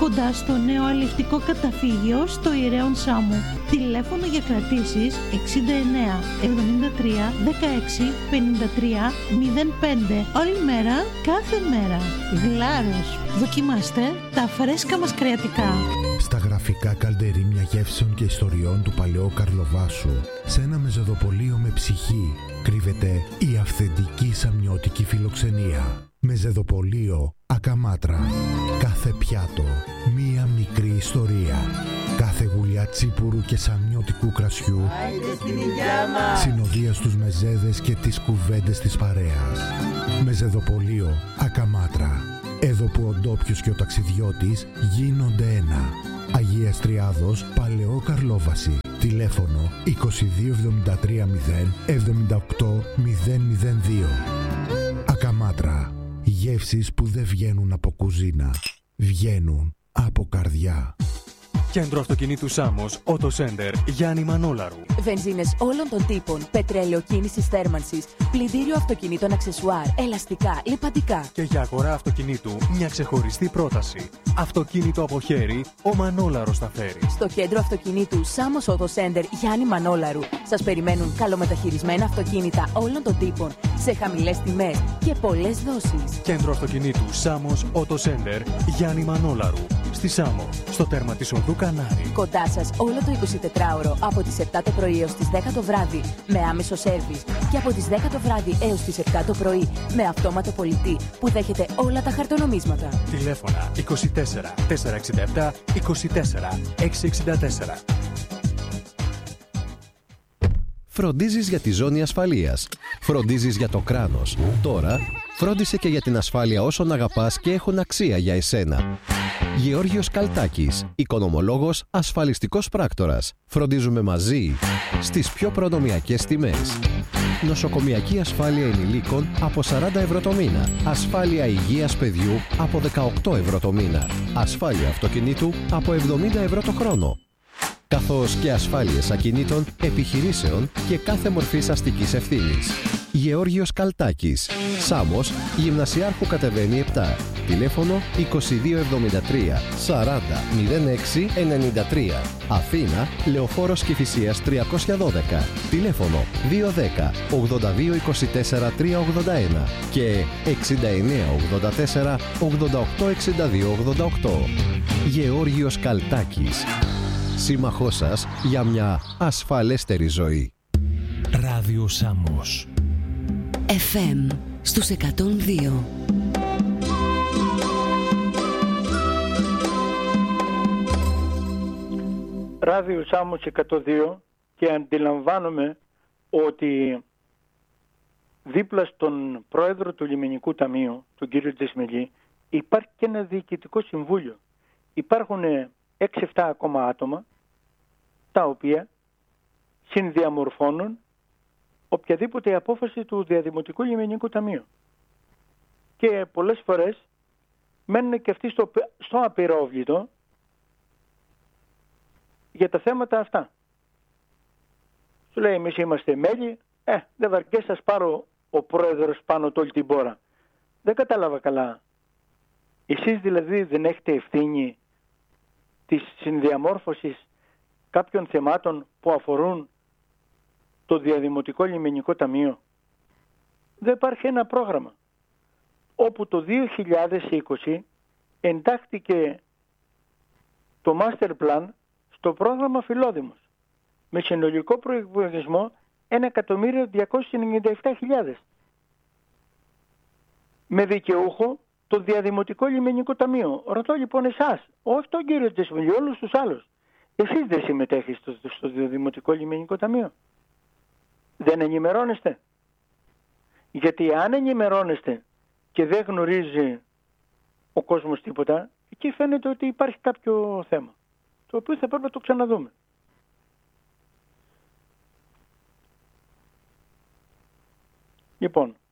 S11: κοντά στο νέο αλληλευτικό καταφύγιο στο Ιερέον Σάμου. Τηλέφωνο για κρατήσεις 69 73 16 53 05. Όλη μέρα, κάθε μέρα. Γλάρος. Δοκιμάστε τα φρέσκα μας κρεατικά.
S20: Στα γραφικά καλντερίμια γεύσεων και ιστοριών του παλαιού Καρλοβάσου, σε ένα μεζεδοπολείο με ψυχή, κρύβεται η αυθεντική σαμιώτικη φιλοξενία. Μεζεδοπολείο Ακαμάτρα. Κάθε πιάτο, μία μικρή ιστορία. Κάθε γουλιά τσίπουρου και σαμιώτικου κρασιού συνοδεία στους μεζέδες και τις κουβέντες της παρέας. Μεζεδοπολείο Ακαμάτρα. Εδώ που ο ντόπιος και ο ταξιδιώτης γίνονται ένα. Αγίας Τριάδος, Παλαιό Καρλόβαση. Τηλέφωνο 2273 078 002. Ακαμάτρα. Γεύσεις που δεν βγαίνουν από κουζίνα. Βγαίνουν από καρδιά.
S21: Κέντρο αυτοκινήτου Σάμος, Auto Center, Γιάννη Μανόλαρου.
S22: Βενζίνες όλων των τύπων, πετρέλαιο κίνησης θέρμανσης, πλυντήριο αυτοκινήτων αξεσουάρ, ελαστικά, λιπαντικά.
S21: Και για αγορά αυτοκινήτου, μια ξεχωριστή πρόταση. Αυτοκίνητο από χέρι, ο Μανόλαρος θα φέρει.
S22: Στο κέντρο αυτοκινήτου Σάμος Auto Center, Γιάννη Μανόλαρου, σας περιμένουν καλομεταχειρισμένα αυτοκίνητα όλων των τύπων, σε χαμηλές τιμές και πολλές δόσεις.
S21: Κέντρο αυτοκινήτου Σάμος Auto Center, Γιάννη Μανόλαρου. Στη Σάμο, στο τέρμα της οδού Κανάρη.
S22: Κοντά σας όλο το 24ωρο από τις 7 το πρωί έως τις 10 το βράδυ με άμεσο σέρβις και από τις 10 το βράδυ έως τις 7 το πρωί με αυτόματο πολιτή που δέχεται όλα τα χαρτονομίσματα.
S21: Τηλέφωνα 24 467 24 664.
S17: Φροντίζεις για τη ζώνη ασφαλείας. Φροντίζεις για το κράνος. Τώρα, φρόντισε και για την ασφάλεια όσων αγαπάς και έχουν αξία για εσένα. Γεώργιος Καλτάκης, οικονομολόγος, ασφαλιστικός πράκτορας. Φροντίζουμε μαζί στις πιο προνομιακές τιμές. Νοσοκομιακή ασφάλεια ενηλίκων από 40 ευρώ το μήνα. Ασφάλεια υγείας παιδιού από 18 ευρώ το μήνα. Ασφάλεια αυτοκινήτου από 70 ευρώ το χρόνο. Καθώς και ασφάλειες ακινήτων, επιχειρήσεων και κάθε μορφής αστικής ευθύνης. Γεώργιος Καλτάκης. Σάμος, Γυμνασιάρχου κατεβαίνει 7. Τηλέφωνο 2273 40 06 93. Αθήνα, Λεωφόρος Κηφισίας 312. Τηλέφωνο 210 82 24 381 και 69 84 88 62 88. Γεώργιος Καλτάκης. Σύμμαχός σας για μια ασφαλέστερη ζωή.
S3: Ράδιο Σάμος.
S22: FM στους 102.
S13: Ράδιο Σάμος 102 και αντιλαμβάνομαι ότι δίπλα στον πρόεδρο του Λιμενικού Ταμείου, τον κύριο Τζεσμελή, υπάρχει και ένα διοικητικό συμβούλιο. Υπάρχουν 6-7 ακόμα άτομα τα οποία συνδιαμορφώνουν οποιαδήποτε απόφαση του Διαδημοτικού Λιμενικού Ταμείου. Και πολλές φορές μένουν και αυτοί στο απειρόβλητο για τα θέματα αυτά. Σου λέει εμείς είμαστε μέλη, δεν βαρκές σας πάρω ο πρόεδρος πάνω τόλη την πόρα. Δεν κατάλαβα καλά. Εσείς δηλαδή δεν έχετε ευθύνη της συνδιαμόρφωσης κάποιων θεμάτων που αφορούν το Διαδημοτικό Λιμενικό Ταμείο? Δεν υπάρχει ένα πρόγραμμα όπου το 2020 εντάχθηκε το Master Plan στο πρόγραμμα Φιλόδημος με συνολικό προϋπολογισμό 1.297.000 με δικαιούχο το Διαδημοτικό Λιμενικό Ταμείο. Ρωτώ λοιπόν εσάς, όχι τον κύριο Τζεσμιλή, όλους τους άλλους, εσείς δεν συμμετέχετε στο Διαδημοτικό Λιμενικό Ταμείο? Δεν ενημερώνεστε? Γιατί αν ενημερώνεστε και δεν γνωρίζει ο κόσμος τίποτα, εκεί φαίνεται ότι υπάρχει κάποιο θέμα, το οποίο θα πρέπει να το ξαναδούμε. Λοιπόν,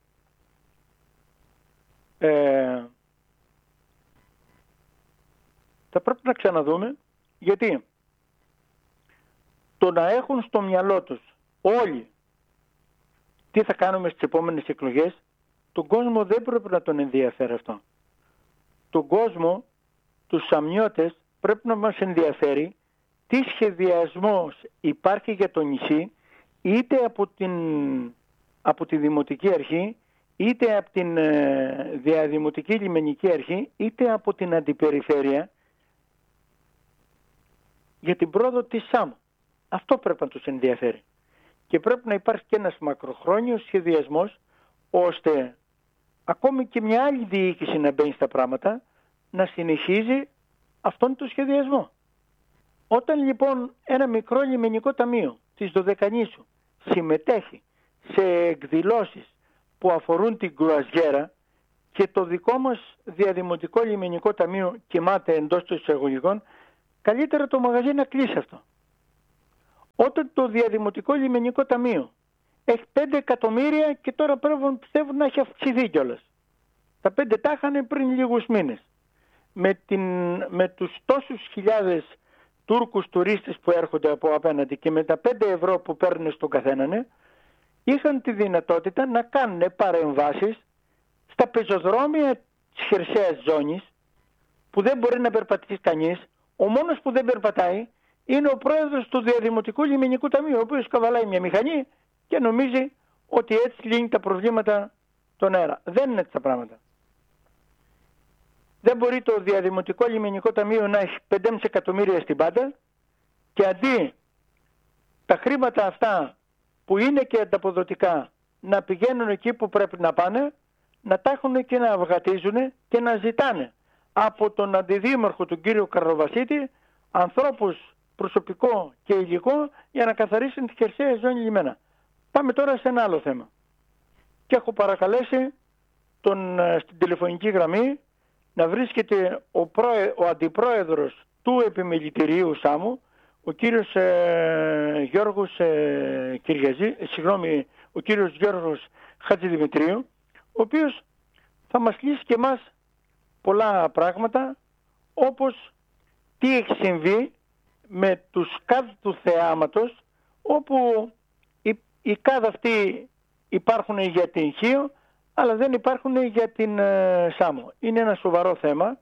S13: θα πρέπει να ξαναδούμε, γιατί το να έχουν στο μυαλό τους όλοι τι θα κάνουμε στις επόμενες εκλογές, τον κόσμο δεν πρέπει να τον ενδιαφέρει αυτό. Τον κόσμο τους σαμιώτες πρέπει να μας ενδιαφέρει τι σχεδιασμός υπάρχει για το νησί, είτε από τη Δημοτική Αρχή, είτε από την Διαδημοτική Λιμενική Αρχή, είτε από την Αντιπεριφέρεια, για την πρόοδο της ΣΑΜΟ. Αυτό πρέπει να τους ενδιαφέρει. Και πρέπει να υπάρχει και ένας μακροχρόνιος σχεδιασμός, ώστε ακόμη και μια άλλη διοίκηση να μπαίνει στα πράγματα, να συνεχίζει αυτόν τον σχεδιασμό. Όταν λοιπόν ένα μικρό λιμενικό ταμείο της Δωδεκανήσου συμμετέχει σε εκδηλώσεις που αφορούν την κρουαζιέρα και το δικό μας Διαδημοτικό Λιμενικό Ταμείο κοιμάται εντός των εισαγωγικών, καλύτερα το μαγαζί να κλείσει αυτό. Όταν το Διαδημοτικό Λιμενικό Ταμείο έχει 5 εκατομμύρια και τώρα πιστεύουν να έχει αυξηθεί κιόλας. Τα 5 τα είχαν πριν λίγους μήνες. Με τους τόσους χιλιάδες Τούρκους τουρίστες που έρχονται από απέναντι και με τα 5 ευρώ που παίρνουν στον καθέναν, είχαν τη δυνατότητα να κάνουν παρεμβάσεις στα πεζοδρόμια της χερσαίας ζώνης, που δεν μπορεί να περπατήσει κανείς. Ο μόνος που δεν περπατάει είναι ο πρόεδρος του Διαδημοτικού Λιμενικού Ταμείου, ο οποίος καβαλάει μια μηχανή και νομίζει ότι έτσι λύνει τα προβλήματα των αέρα. Δεν είναι έτσι τα πράγματα. Δεν μπορεί το Διαδημοτικό Λιμενικό Ταμείο να έχει 5,5 εκατομμύρια στην πάντα και αντί τα χρήματα αυτά που είναι και ανταποδοτικά να πηγαίνουν εκεί που πρέπει να πάνε, να τα έχουν και να αυγατίζουν και να ζητάνε από τον αντιδήμαρχο του κύριο Καρλοβασίτη ανθρώπους, προσωπικό και υλικό για να καθαρίσουν τη χερσαία ζώνη λιμένα. Πάμε τώρα σε ένα άλλο θέμα. Και έχω παρακαλέσει στην τηλεφωνική γραμμή να βρίσκεται ο αντιπρόεδρος του επιμελητηρίου ΣΑΜΟ, ο κύριος ο κύριος Γιώργος Χατζηδημητρίου, ο οποίος θα μας λύσει και εμάς πολλά πράγματα, όπως τι έχει συμβεί με τους ΚΑΔ του θεάματος, όπου οι ΚΑΔ αυτοί υπάρχουν για την Χίο, αλλά δεν υπάρχουν για την ΣΑΜΟ. Είναι ένα σοβαρό θέμα.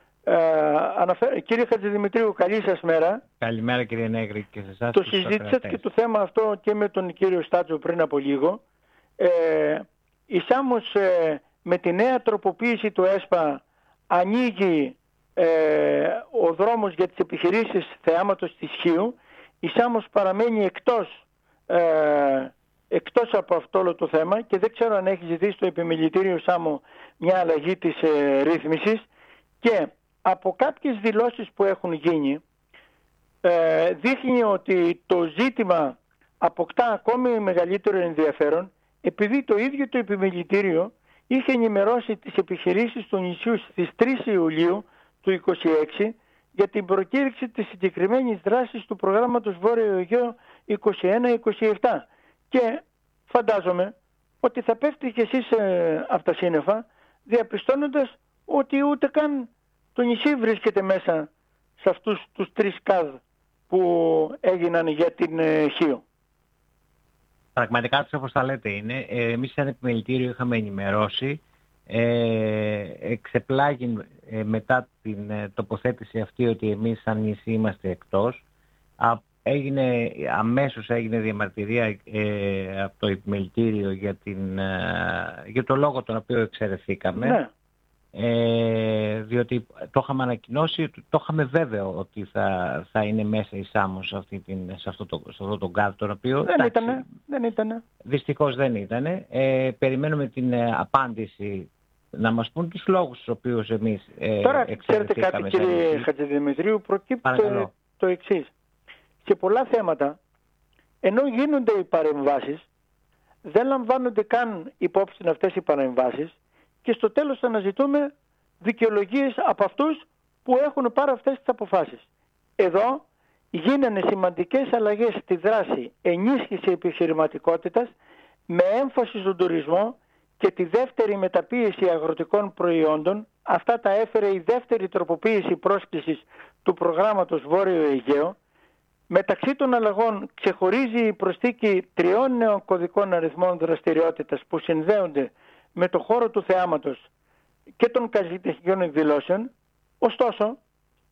S13: Κύριε Χατζηδημητρίου, καλή σας μέρα.
S1: Καλημέρα κύριε Νέγρη και σε εσάς.
S13: Το συζήτησα και το θέμα αυτό και με τον κύριο Στάτζο πριν από λίγο. Η ΣΑΜΟΣ με τη νέα τροποποίηση του ΕΣΠΑ ανοίγει ο δρόμος για τις επιχειρήσεις θεάματος της Χίου. Η ΣΑΜΟΣ παραμένει εκτός από αυτό όλο το θέμα και δεν ξέρω αν έχει ζητήσει το επιμελητήριο ΣΑΜΟ μια αλλαγή της ρύθμισης, και από κάποιες δηλώσεις που έχουν γίνει δείχνει ότι το ζήτημα αποκτά ακόμη μεγαλύτερο ενδιαφέρον, επειδή το ίδιο το επιμελητήριο είχε ενημερώσει τις επιχειρήσεις του νησιού στις 3 Ιουλίου του 2026 για την προκήρυξη της συγκεκριμένης δράσης του προγράμματος Βόρειο Αιγαίο 21-27, και φαντάζομαι ότι θα πέφτει και εσείς από τα σύννεφα διαπιστώνοντας ότι ούτε καν το νησί βρίσκεται μέσα σε αυτούς τους 3 ΚΑΔ που έγιναν για την Χίο.
S1: Πραγματικά όπως τα λέτε είναι. Εμείς σαν επιμελητήριο είχαμε ενημερώσει. Εξεπλάγει μετά την τοποθέτηση αυτή ότι εμείς σαν νησί είμαστε εκτός. Αμέσως έγινε διαμαρτυρία από το επιμελητήριο για το λόγο τον οποίο εξαιρεθήκαμε. Ναι. Διότι το είχαμε ανακοινώσει, το είχαμε βέβαιο ότι θα είναι μέσα η ΣΑΜΟΣ σε αυτό το ΚΑΔ, τον οποίο
S13: δεν ήτανε.
S1: Δυστυχώς δεν ήτανε. Περιμένουμε την απάντηση, να μας πούν τους λόγους τους οποίους εμείς
S13: τώρα ξέρετε κάτι κύριε Χατζηδημητρίου, προκύπτει το εξής. Σε πολλά θέματα, ενώ γίνονται οι παρεμβάσεις, δεν λαμβάνονται καν υπόψη αυτές οι παρεμβάσεις και στο τέλος αναζητούμε δικαιολογίες από αυτούς που έχουν πάρει αυτές τις αποφάσεις. Εδώ γίνανε σημαντικές αλλαγές στη δράση ενίσχυση επιχειρηματικότητας με έμφαση στον τουρισμό και τη δεύτερη μεταποίηση αγροτικών προϊόντων. Αυτά τα έφερε η δεύτερη τροποποίηση πρόσκλησης του προγράμματος Βόρειο Αιγαίο. Μεταξύ των αλλαγών ξεχωρίζει η προσθήκη 3 νέων κωδικών αριθμών δραστηριότητας που συνδέονται με το χώρο του θεάματος και των καλλιτεχνικών εκδηλώσεων. Ωστόσο,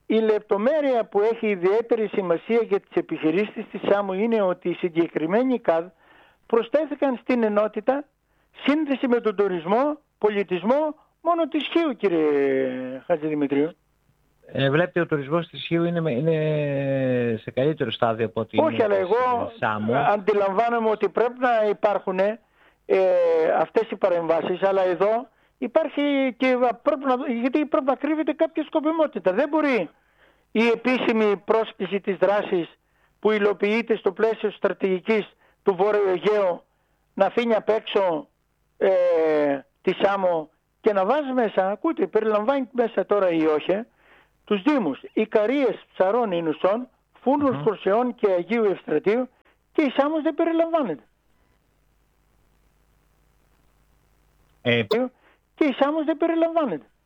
S13: η λεπτομέρεια που έχει ιδιαίτερη σημασία για τις επιχειρήσεις της Σάμου είναι ότι οι συγκεκριμένοι ΚΑΔ προσθέθηκαν στην ενότητα σύνδεση με τον τουρισμό, πολιτισμό μόνο της Χίου, κύριε Χατζηδημητρίου.
S1: Βλέπετε, ο τουρισμός της Χίου είναι σε καλύτερο στάδιο από ότι
S13: όχι, αλλά εγώ αντιλαμβάνομαι ότι πρέπει να υπάρχουν αυτές οι παρεμβάσεις, αλλά εδώ υπάρχει και γιατί πρέπει να κρύβεται κάποια σκοπιμότητα. Δεν μπορεί η επίσημη πρόσκληση της δράσης που υλοποιείται στο πλαίσιο στρατηγικής του Βόρειου Αιγαίου να αφήνει απ' έξω τη Σάμο και να βάζει μέσα, ακούτε, περιλαμβάνει μέσα τώρα η όχι, τους Δήμους Ικαρίες, Ψαρών, Ινουσών, Φούρνους, Χορσεών και Αγίου Ευστρατείου, και η Σάμος δεν περιλαμβάνεται. Και η Σάμος δεν περιλαμβάνεται.